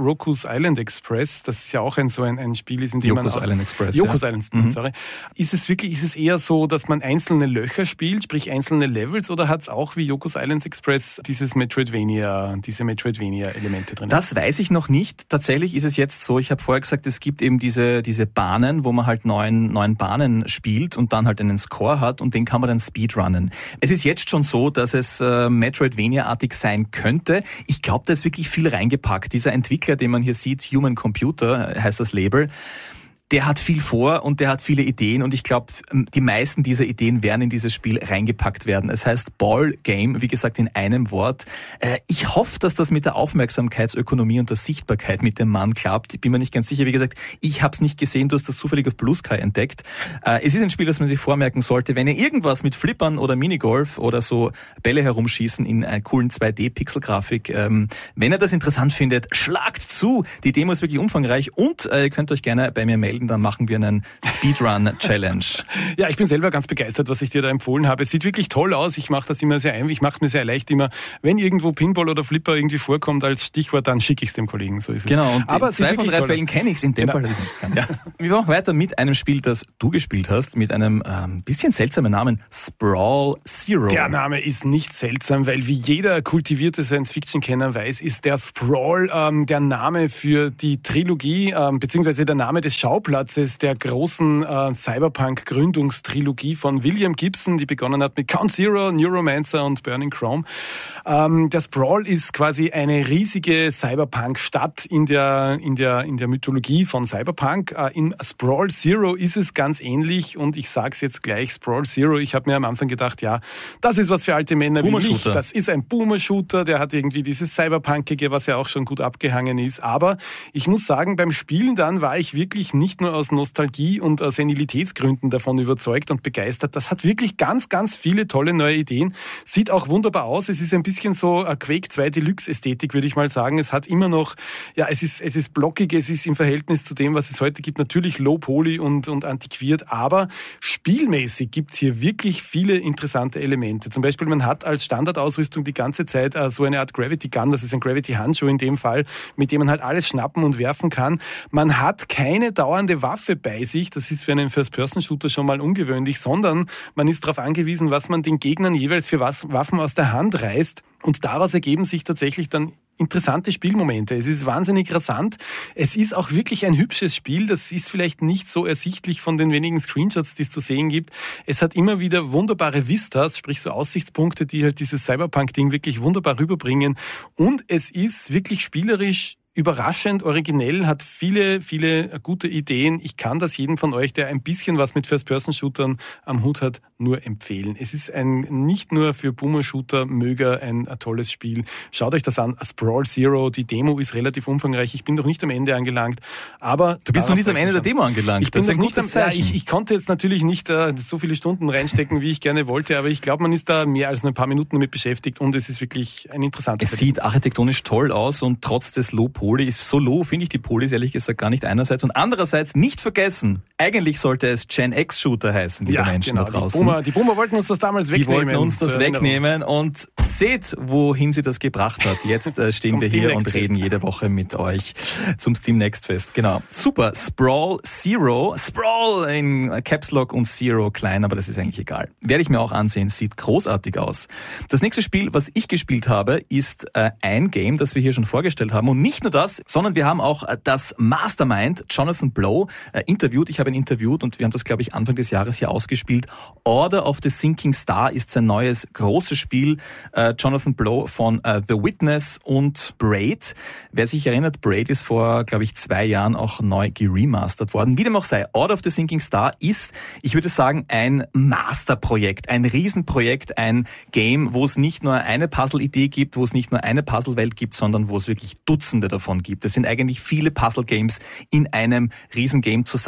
Roku's Island Express, das ist ja auch ein so ein, ein Spiel ist, in dem Yoku's man... Island Express, Yoku's ja. Island, mhm. sorry. Ist es wirklich, ist es eher so, dass man einzelne Löcher spielt, sprich einzelne Levels, oder hat es auch wie Yoku's Island Express dieses Metroidvania, diese Metroidvania-Elemente drin? Das weiß ich noch nicht. Tatsächlich ist es jetzt so, ich habe vorher gesagt, es gibt eben diese, diese Bahnen, wo man halt neun, neun Bahnen spielt und dann halt einen Score hat und den kann man dann speedrunnen. Es ist jetzt schon so, dass es äh, Metroidvania-artig sein könnte. Ich glaube, da ist wirklich viel reingepackt. Dieser Entwickler, den man hier sieht, Human Computer heißt das Label, der hat viel vor und der hat viele Ideen und ich glaube, die meisten dieser Ideen werden in dieses Spiel reingepackt werden. Es heißt Ball Game, wie gesagt, in einem Wort. Ich hoffe, dass das mit der Aufmerksamkeitsökonomie und der Sichtbarkeit mit dem Mann klappt. Ich bin mir nicht ganz sicher. Wie gesagt, ich habe es nicht gesehen, du hast das zufällig auf Blue Sky entdeckt. Es ist ein Spiel, das man sich vormerken sollte. Wenn ihr irgendwas mit Flippern oder Minigolf oder so Bälle herumschießen in einer coolen zwei D-Pixel-Grafik, wenn ihr das interessant findet, schlagt zu. Die Demo ist wirklich umfangreich und ihr könnt euch gerne bei mir melden. Dann machen wir einen Speedrun-Challenge. Ja, ich bin selber ganz begeistert, was ich dir da empfohlen habe. Es sieht wirklich toll aus. Ich mache das immer sehr einfach. Ich mache es mir sehr leicht immer. Wenn irgendwo Pinball oder Flipper irgendwie vorkommt als Stichwort, dann schicke ich es dem Kollegen. So ist es. Genau. Und aber zwei von drei Fällen kenne ich es in dem genau. Fall. Das ich kann. Ja. Wir machen weiter mit einem Spiel, das du gespielt hast, mit einem ähm, bisschen seltsamen Namen, Sprawl Zero. Der Name ist nicht seltsam, weil wie jeder kultivierte Science-Fiction-Kenner weiß, ist der Sprawl ähm, der Name für die Trilogie, ähm, beziehungsweise der Name des Schauplatzes der großen äh, Cyberpunk-Gründungstrilogie von William Gibson, die begonnen hat mit Count Zero, Neuromancer und Burning Chrome. Ähm, der Sprawl ist quasi eine riesige Cyberpunk-Stadt in der, in der, in der Mythologie von Cyberpunk. Äh, in Sprawl Zero ist es ganz ähnlich und ich sag's jetzt gleich, Sprawl Zero, ich habe mir am Anfang gedacht, ja, das ist was für alte Männer wie mich. Das ist ein Boomer-Shooter, der hat irgendwie dieses Cyberpunkige, was ja auch schon gut abgehangen ist. Aber ich muss sagen, beim Spielen dann war ich wirklich nicht nur aus Nostalgie und aus Senilitätsgründen davon überzeugt und begeistert. Das hat wirklich ganz, ganz viele tolle neue Ideen. Sieht auch wunderbar aus. Es ist ein bisschen so eine Quake zwei Deluxe-Ästhetik, würde ich mal sagen. Es hat immer noch, ja, es ist, es ist blockig, es ist im Verhältnis zu dem, was es heute gibt, natürlich low-poly und, und antiquiert, aber spielmäßig gibt's hier wirklich viele interessante Elemente. Zum Beispiel, man hat als Standardausrüstung die ganze Zeit äh, so eine Art Gravity Gun, das ist ein Gravity-Handschuh in dem Fall, mit dem man halt alles schnappen und werfen kann. Man hat keine dauernde Waffe bei sich, das ist für einen First-Person-Shooter schon mal ungewöhnlich, sondern man ist darauf angewiesen, was man den Gegnern jeweils für Waffen aus der Hand reißt. Und daraus ergeben sich tatsächlich dann interessante Spielmomente. Es ist wahnsinnig rasant. Es ist auch wirklich ein hübsches Spiel. Das ist vielleicht nicht so ersichtlich von den wenigen Screenshots, die es zu sehen gibt. Es hat immer wieder wunderbare Vistas, sprich so Aussichtspunkte, die halt dieses Cyberpunk-Ding wirklich wunderbar rüberbringen. Und es ist wirklich spielerisch überraschend, originell, hat viele, viele gute Ideen. Ich kann das jedem von euch, der ein bisschen was mit First-Person-Shootern am Hut hat, nur empfehlen. Es ist ein nicht nur für Boomer-Shooter-Möger ein, ein tolles Spiel. Schaut euch das an. Sprawl Zero, die Demo ist relativ umfangreich. Ich bin noch nicht am Ende angelangt, aber... Du bist noch nicht am Ende der Demo angelangt. Ich bin das ist noch nicht am, ja, ich, ich konnte jetzt natürlich nicht äh, so viele Stunden reinstecken, wie ich gerne wollte, aber ich glaube, man ist da mehr als nur ein paar Minuten damit beschäftigt und es ist wirklich ein interessantes Es sieht architektonisch toll aus und trotz des Low Poly ist so low, finde ich die Polys ehrlich gesagt gar nicht einerseits und andererseits nicht vergessen, eigentlich sollte es Gen X-Shooter heißen, liebe ja, Menschen genau, da draußen. Die Boomer, die Boomer wollten uns das damals wegnehmen. Die wollten uns das wegnehmen und seht, wohin sie das gebracht hat. Jetzt äh, stehen wir hier und reden jede Woche mit euch zum Steam Next Fest. Genau. Super. Sprawl Zero. Sprawl in Caps Lock und Zero klein, aber das ist eigentlich egal. Werde ich mir auch ansehen. Sieht großartig aus. Das nächste Spiel, was ich gespielt habe, ist äh, ein Game, das wir hier schon vorgestellt haben. Und nicht nur das, sondern wir haben auch das Mastermind Jonathan Blow äh, interviewt. Ich habe ihn interviewt und wir haben das, glaube ich, Anfang des Jahres hier ausgespielt. Order of the Sinking Star ist sein neues großes Spiel. Äh, Jonathan Blow von äh, The Witness und Braid. Wer sich erinnert, Braid ist vor, glaube ich, zwei Jahren auch neu geremastert worden. Wie dem auch sei, Order of the Sinking Star ist, ich würde sagen, ein Masterprojekt, ein Riesenprojekt, ein Game, wo es nicht nur eine Puzzle-Idee gibt, wo es nicht nur eine Puzzle-Welt gibt, sondern wo es wirklich Dutzende davon gibt. Es sind eigentlich viele Puzzle-Games in einem Riesengame zusammengepackt.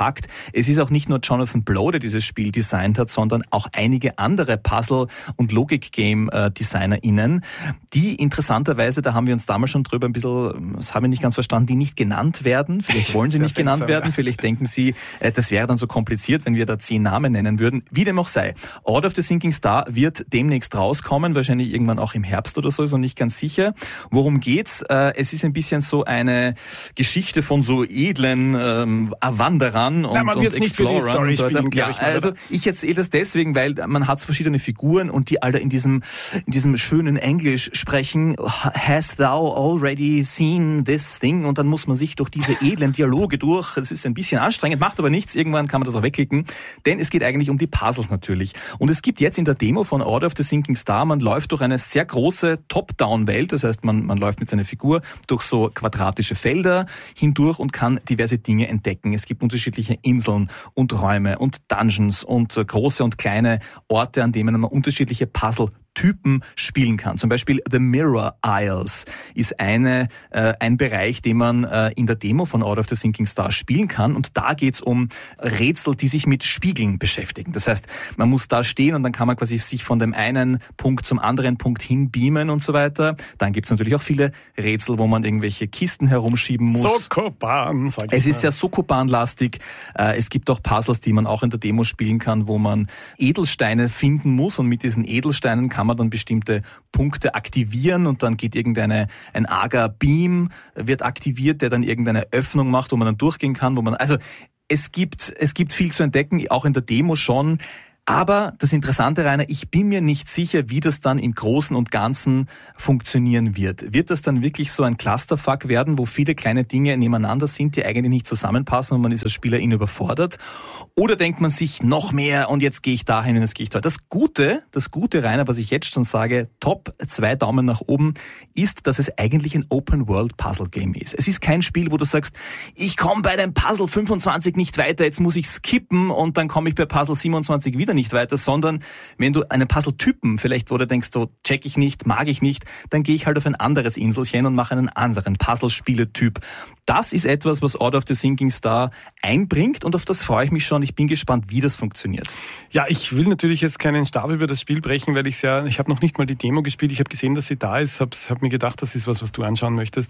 gepackt. Es ist auch nicht nur Jonathan Blow, der dieses Spiel designt hat, sondern auch einige andere Puzzle- und Logik-Game-DesignerInnen, die interessanterweise, da haben wir uns damals schon drüber ein bisschen, das haben wir nicht ganz verstanden, die nicht genannt werden. Vielleicht wollen sie nicht genannt seltsam, werden, ja. Vielleicht denken sie, das wäre dann so kompliziert, wenn wir da zehn Namen nennen würden. Wie dem auch sei. Order of the Sinking Star wird demnächst rauskommen, wahrscheinlich irgendwann auch im Herbst oder so, ist noch nicht ganz sicher. Worum geht's? Es ist ein bisschen so eine Geschichte von so edlen ähm, Wanderern und, Nein, man und Explorern. Nicht für die Story so spielen, ja, ich mal, also oder? ich erzähle das deswegen, weil man hat verschiedene Figuren und die alle in diesem in diesem schönen Englisch sprechen. Hast thou already seen this thing? Und dann muss man sich durch diese edlen Dialoge durch. Es ist ein bisschen anstrengend, macht aber nichts. Irgendwann kann man das auch wegklicken, denn es geht eigentlich um die Puzzles natürlich. Und es gibt jetzt in der Demo von Order of the Sinking Star, man läuft durch eine sehr große Top-Down-Welt. Das heißt, man, man läuft mit seiner Figur durch so quadratische Felder hindurch und kann diverse Dinge entdecken. Es gibt unterschiedliche Inseln und Räume und Dungeons und große und kleine Orte, an denen man unterschiedliche Puzzle Typen spielen kann. Zum Beispiel The Mirror Isles ist eine, äh, ein Bereich, den man äh, in der Demo von Order of the Sinking Star spielen kann. Und da geht's um Rätsel, die sich mit Spiegeln beschäftigen. Das heißt, man muss da stehen und dann kann man quasi sich von dem einen Punkt zum anderen Punkt hin beamen und so weiter. Dann gibt's natürlich auch viele Rätsel, wo man irgendwelche Kisten herumschieben muss. Sokoban, sag ich Es mal. ist sehr Sokoban-lastig. Äh, es gibt auch Puzzles, die man auch in der Demo spielen kann, wo man Edelsteine finden muss und mit diesen Edelsteinen kann man dann bestimmte Punkte aktivieren und dann geht irgendeine, ein arger Beam wird aktiviert, der dann irgendeine Öffnung macht, wo man dann durchgehen kann, wo man, also es gibt, es gibt viel zu entdecken, auch in der Demo schon. Aber das Interessante, Rainer, ich bin mir nicht sicher, wie das dann im Großen und Ganzen funktionieren wird. Wird das dann wirklich so ein Clusterfuck werden, wo viele kleine Dinge nebeneinander sind, die eigentlich nicht zusammenpassen und man ist als Spielerin überfordert? Oder denkt man sich noch mehr und jetzt gehe ich dahin und jetzt gehe ich dort? Das Gute, das Gute, Rainer, was ich jetzt schon sage, top, zwei Daumen nach oben, ist, dass es eigentlich ein Open-World-Puzzle-Game ist. Es ist kein Spiel, wo du sagst, ich komme bei dem Puzzle fünfundzwanzig nicht weiter, jetzt muss ich skippen und dann komme ich bei Puzzle siebenundzwanzig wieder nicht weiter, sondern wenn du einen Puzzle-Typen vielleicht, wo du denkst, so check ich nicht, mag ich nicht, dann gehe ich halt auf ein anderes Inselchen und mache einen anderen Puzzle-Spiele-Typ. Das ist etwas, was Order of the Sinking Star einbringt und auf das freue ich mich schon. Ich bin gespannt, wie das funktioniert. Ja, ich will natürlich jetzt keinen Stab über das Spiel brechen, weil ich ja, ich habe noch nicht mal die Demo gespielt. Ich habe gesehen, dass sie da ist, habe hab mir gedacht, das ist was, was du anschauen möchtest.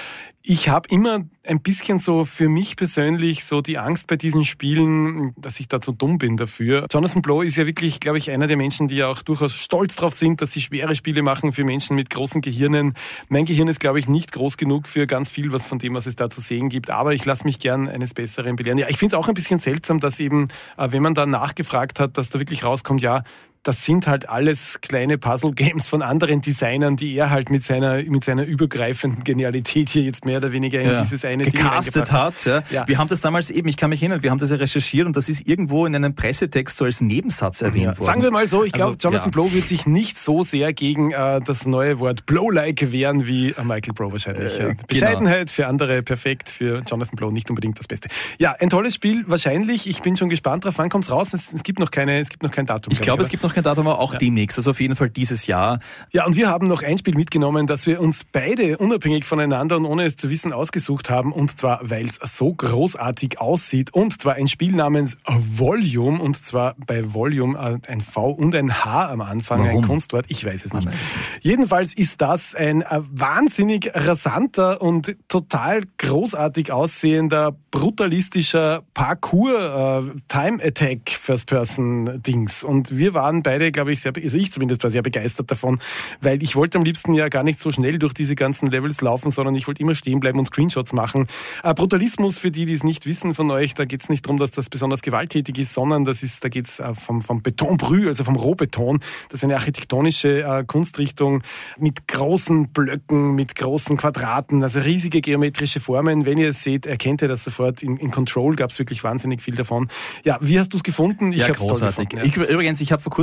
Ich habe immer ein bisschen so für mich persönlich so die Angst bei diesen Spielen, dass ich da zu dumm bin dafür. Jonathan Blow ist ja wirklich, glaube ich, einer der Menschen, die ja auch durchaus stolz drauf sind, dass sie schwere Spiele machen für Menschen mit großen Gehirnen. Mein Gehirn ist, glaube ich, nicht groß genug für ganz viel, was von dem, was es da zu sehen gibt. Aber ich lasse mich gern eines Besseren belehren. Ja, ich finde es auch ein bisschen seltsam, dass eben, wenn man da nachgefragt hat, dass da wirklich rauskommt, ja, das sind halt alles kleine Puzzle-Games von anderen Designern, die er halt mit seiner mit seiner übergreifenden Genialität hier jetzt mehr oder weniger in ja. dieses eine gecastet Ding hat. Ja. Ja. Wir haben das damals eben, ich kann mich erinnern, wir haben das ja recherchiert und das ist irgendwo in einem Pressetext so als Nebensatz erwähnt ja. worden. Sagen wir mal so, ich glaube, also, Jonathan ja. Blow wird sich nicht so sehr gegen äh, das neue Wort Blow-like wehren wie äh, Michael Blow wahrscheinlich. Äh, ja. Bescheidenheit genau. Für andere perfekt, für Jonathan Blow nicht unbedingt das Beste. Ja, ein tolles Spiel, wahrscheinlich. Ich bin schon gespannt drauf. Wann kommt's raus? Es, es gibt noch keine, es gibt noch kein Datum. Ich glaube, glaub, es gibt noch kein Datum, aber auch ja. demnächst. Also auf jeden Fall dieses Jahr. Ja, und wir haben noch ein Spiel mitgenommen, das wir uns beide unabhängig voneinander und ohne es zu wissen ausgesucht haben. Und zwar, weil es so großartig aussieht. Und zwar ein Spiel namens Volume. Und zwar bei Volume ein V und ein H am Anfang. Warum? Ein Kunstwort. Ich weiß es nicht. Weiß es nicht. Jedenfalls ist das ein wahnsinnig rasanter und total großartig aussehender, brutalistischer Parkour, äh, Time-Attack First-Person-Dings. Und wir waren beide, glaube ich, sehr, also ich zumindest war sehr begeistert davon, weil ich wollte am liebsten ja gar nicht so schnell durch diese ganzen Levels laufen, sondern ich wollte immer stehen bleiben und Screenshots machen. Äh, Brutalismus, für die, die es nicht wissen von euch, da geht es nicht darum, dass das besonders gewalttätig ist, sondern das ist, da geht es äh, vom, vom Betonbrü, also vom Rohbeton. Das ist eine architektonische äh, Kunstrichtung mit großen Blöcken, mit großen Quadraten, also riesige geometrische Formen. Wenn ihr es seht, erkennt ihr das sofort. In, in Control gab es wirklich wahnsinnig viel davon. Ja, wie hast du es gefunden? Ich ja, hab's großartig. Toll gefunden, ja. Ich, übrigens, ich habe vor kurzem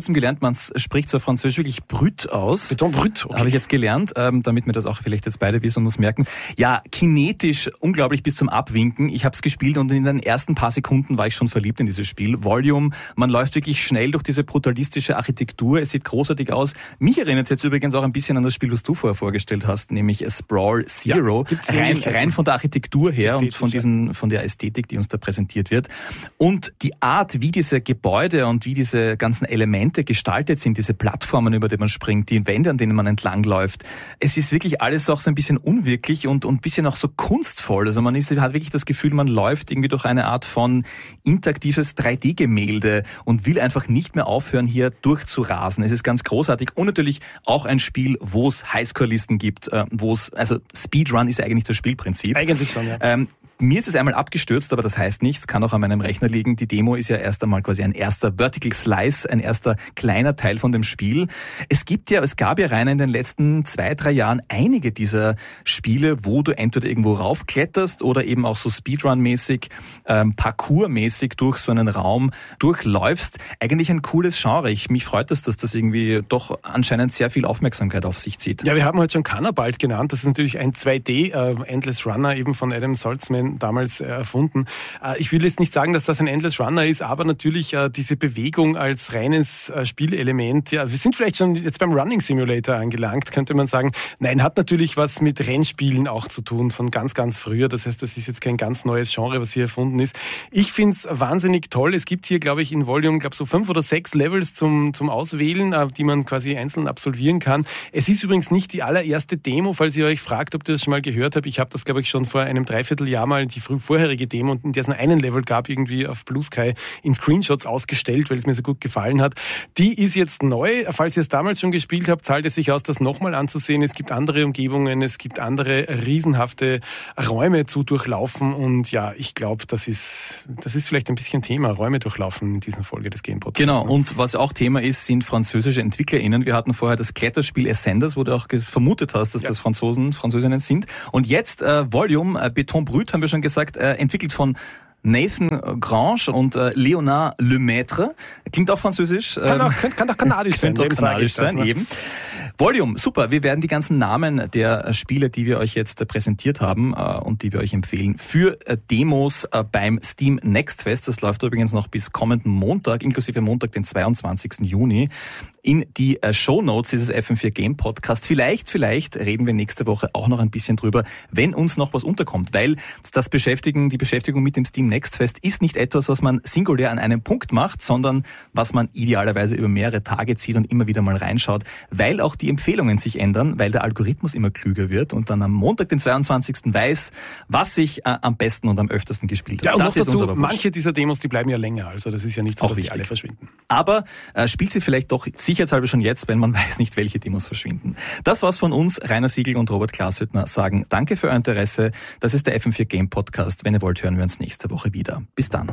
kurzem gelernt, man spricht so Französisch wirklich Brut aus. Beton Brut, okay. Habe ich jetzt gelernt, ähm, damit wir das auch vielleicht jetzt beide wissen und uns merken. Ja, kinetisch unglaublich bis zum Abwinken. Ich habe es gespielt und in den ersten paar Sekunden war ich schon verliebt in dieses Spiel. Volume, man läuft wirklich schnell durch diese brutalistische Architektur. Es sieht großartig aus. Mich erinnert es jetzt übrigens auch ein bisschen an das Spiel, das du vorher vorgestellt hast, nämlich Sprawl Zero. Ja, rein, rein von der Architektur her und von diesen, von der Ästhetik, die uns da präsentiert wird. Und die Art, wie diese Gebäude und wie diese ganzen Elemente gestaltet sind, diese Plattformen, über die man springt, die Wände, an denen man entlangläuft. Es ist wirklich alles auch so ein bisschen unwirklich und, und ein bisschen auch so kunstvoll. Also man ist, hat wirklich das Gefühl, man läuft irgendwie durch eine Art von interaktives drei D Gemälde und will einfach nicht mehr aufhören, hier durchzurasen. Es ist ganz großartig und natürlich auch ein Spiel, wo es Highscore-Listen gibt, wo es, also Speedrun ist eigentlich das Spielprinzip. Eigentlich schon, ja. Ähm, Mir ist es einmal abgestürzt, aber das heißt nichts, kann auch an meinem Rechner liegen. Die Demo ist ja erst einmal quasi ein erster Vertical Slice, ein erster kleiner Teil von dem Spiel. Es gibt ja, es gab ja rein in den letzten zwei, drei Jahren einige dieser Spiele, wo du entweder irgendwo raufkletterst oder eben auch so Speedrun-mäßig, ähm, Parkour-mäßig durch so einen Raum durchläufst. Eigentlich ein cooles Genre. Ich, mich freut es, dass das irgendwie doch anscheinend sehr viel Aufmerksamkeit auf sich zieht. Ja, wir haben heute schon Cannabalt genannt. Das ist natürlich ein zwei D äh, Endless Runner eben von Adam Saltzman damals erfunden. Ich will jetzt nicht sagen, dass das ein Endless Runner ist, aber natürlich diese Bewegung als reines Spielelement. Ja, wir sind vielleicht schon jetzt beim Running Simulator angelangt, könnte man sagen. Nein, hat natürlich was mit Rennspielen auch zu tun, von ganz, ganz früher. Das heißt, das ist jetzt kein ganz neues Genre, was hier erfunden ist. Ich finde es wahnsinnig toll. Es gibt hier, glaube ich, in Volume, glaube so fünf oder sechs Levels zum, zum Auswählen, die man quasi einzeln absolvieren kann. Es ist übrigens nicht die allererste Demo, falls ihr euch fragt, ob ihr das schon mal gehört habt. Ich habe das, glaube ich, schon vor einem Dreivierteljahr mal die vorherige Demo, in der es nur einen Level gab, irgendwie auf Blue Sky in Screenshots ausgestellt, weil es mir so gut gefallen hat. Die ist jetzt neu. Falls ihr es damals schon gespielt habt, zahlt es sich aus, das nochmal anzusehen. Es gibt andere Umgebungen, es gibt andere riesenhafte Räume zu durchlaufen und ja, ich glaube, das ist, das ist vielleicht ein bisschen Thema, Räume durchlaufen in dieser Folge des Game Podcasts. Genau, und was auch Thema ist, sind französische EntwicklerInnen. Wir hatten vorher das Kletterspiel Ascenders, wo du auch vermutet hast, dass ja. das Franzosen, Französinnen sind. Und jetzt äh, Volume, äh, Beton Brut, haben wir schon gesagt, äh, entwickelt von Nathan Grange und äh, Léonard Lemaitre. Klingt auch französisch. Kann auch, kann, kann auch kanadisch sein. Könnte auch kanadisch sein, das, ne? eben. Volume, super. Wir werden die ganzen Namen der Spiele, die wir euch jetzt präsentiert haben äh, und die wir euch empfehlen, für äh, Demos äh, beim Steam Next Fest, das läuft übrigens noch bis kommenden Montag, inklusive Montag, den zweiundzwanzigsten Juni, in die äh, Shownotes dieses F M vier Game Podcast. Vielleicht, vielleicht reden wir nächste Woche auch noch ein bisschen drüber, wenn uns noch was unterkommt, weil das Beschäftigen, die Beschäftigung mit dem Steam Next Fest ist nicht etwas, was man singulär an einem Punkt macht, sondern was man idealerweise über mehrere Tage zieht und immer wieder mal reinschaut, weil auch die Empfehlungen sich ändern, weil der Algorithmus immer klüger wird und dann am Montag, den zweiundzwanzigsten weiß, was sich äh, am besten und am öftesten gespielt hat. Ja, und das noch ist dazu, unser manche dieser Demos, die bleiben ja länger, also das ist ja nicht so, auch dass wichtig. Die alle verschwinden. Aber äh, spielt sie vielleicht doch sicherheitshalber schon jetzt, weil man weiß nicht, welche Demos verschwinden. Das war's von uns. Rainer Siegel und Robert Glashüttner sagen danke für euer Interesse. Das ist der F M vier Game Podcast. Wenn ihr wollt, hören wir uns nächste Woche wieder. Bis dann.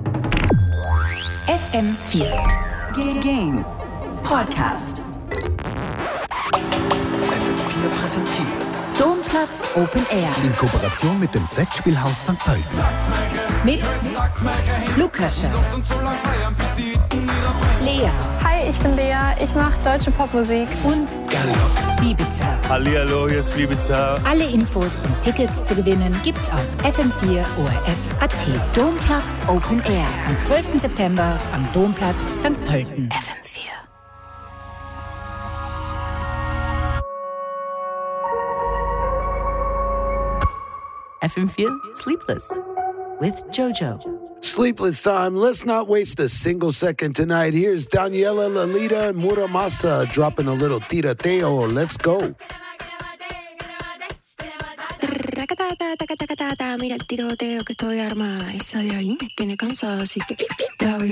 F M vier Game Podcast. F M vier präsentiert Domplatz Open Air. in Kooperation mit dem Festspielhaus Sankt Pölten. Mit Lukasche, Lea Hi, ich bin Lea. Ich mache deutsche Popmusik. und Galopp. Bibiza. Hallihallo, hier ist Bibiza. Alle Infos und Tickets zu gewinnen gibt's auf F M vier O R F Punkt A T. Domplatz Open Air am zwölften September am Domplatz Sankt Pölten. F M vier. F M four Sleepless with JoJo. Sleepless time. Let's not waste a single second tonight. Here's Daniela, Lalita, and Muramasa dropping a little tirateo. Let's go. Mira el tiroteo que estoy armada. Esa de ahí me tiene cansada, así que la voy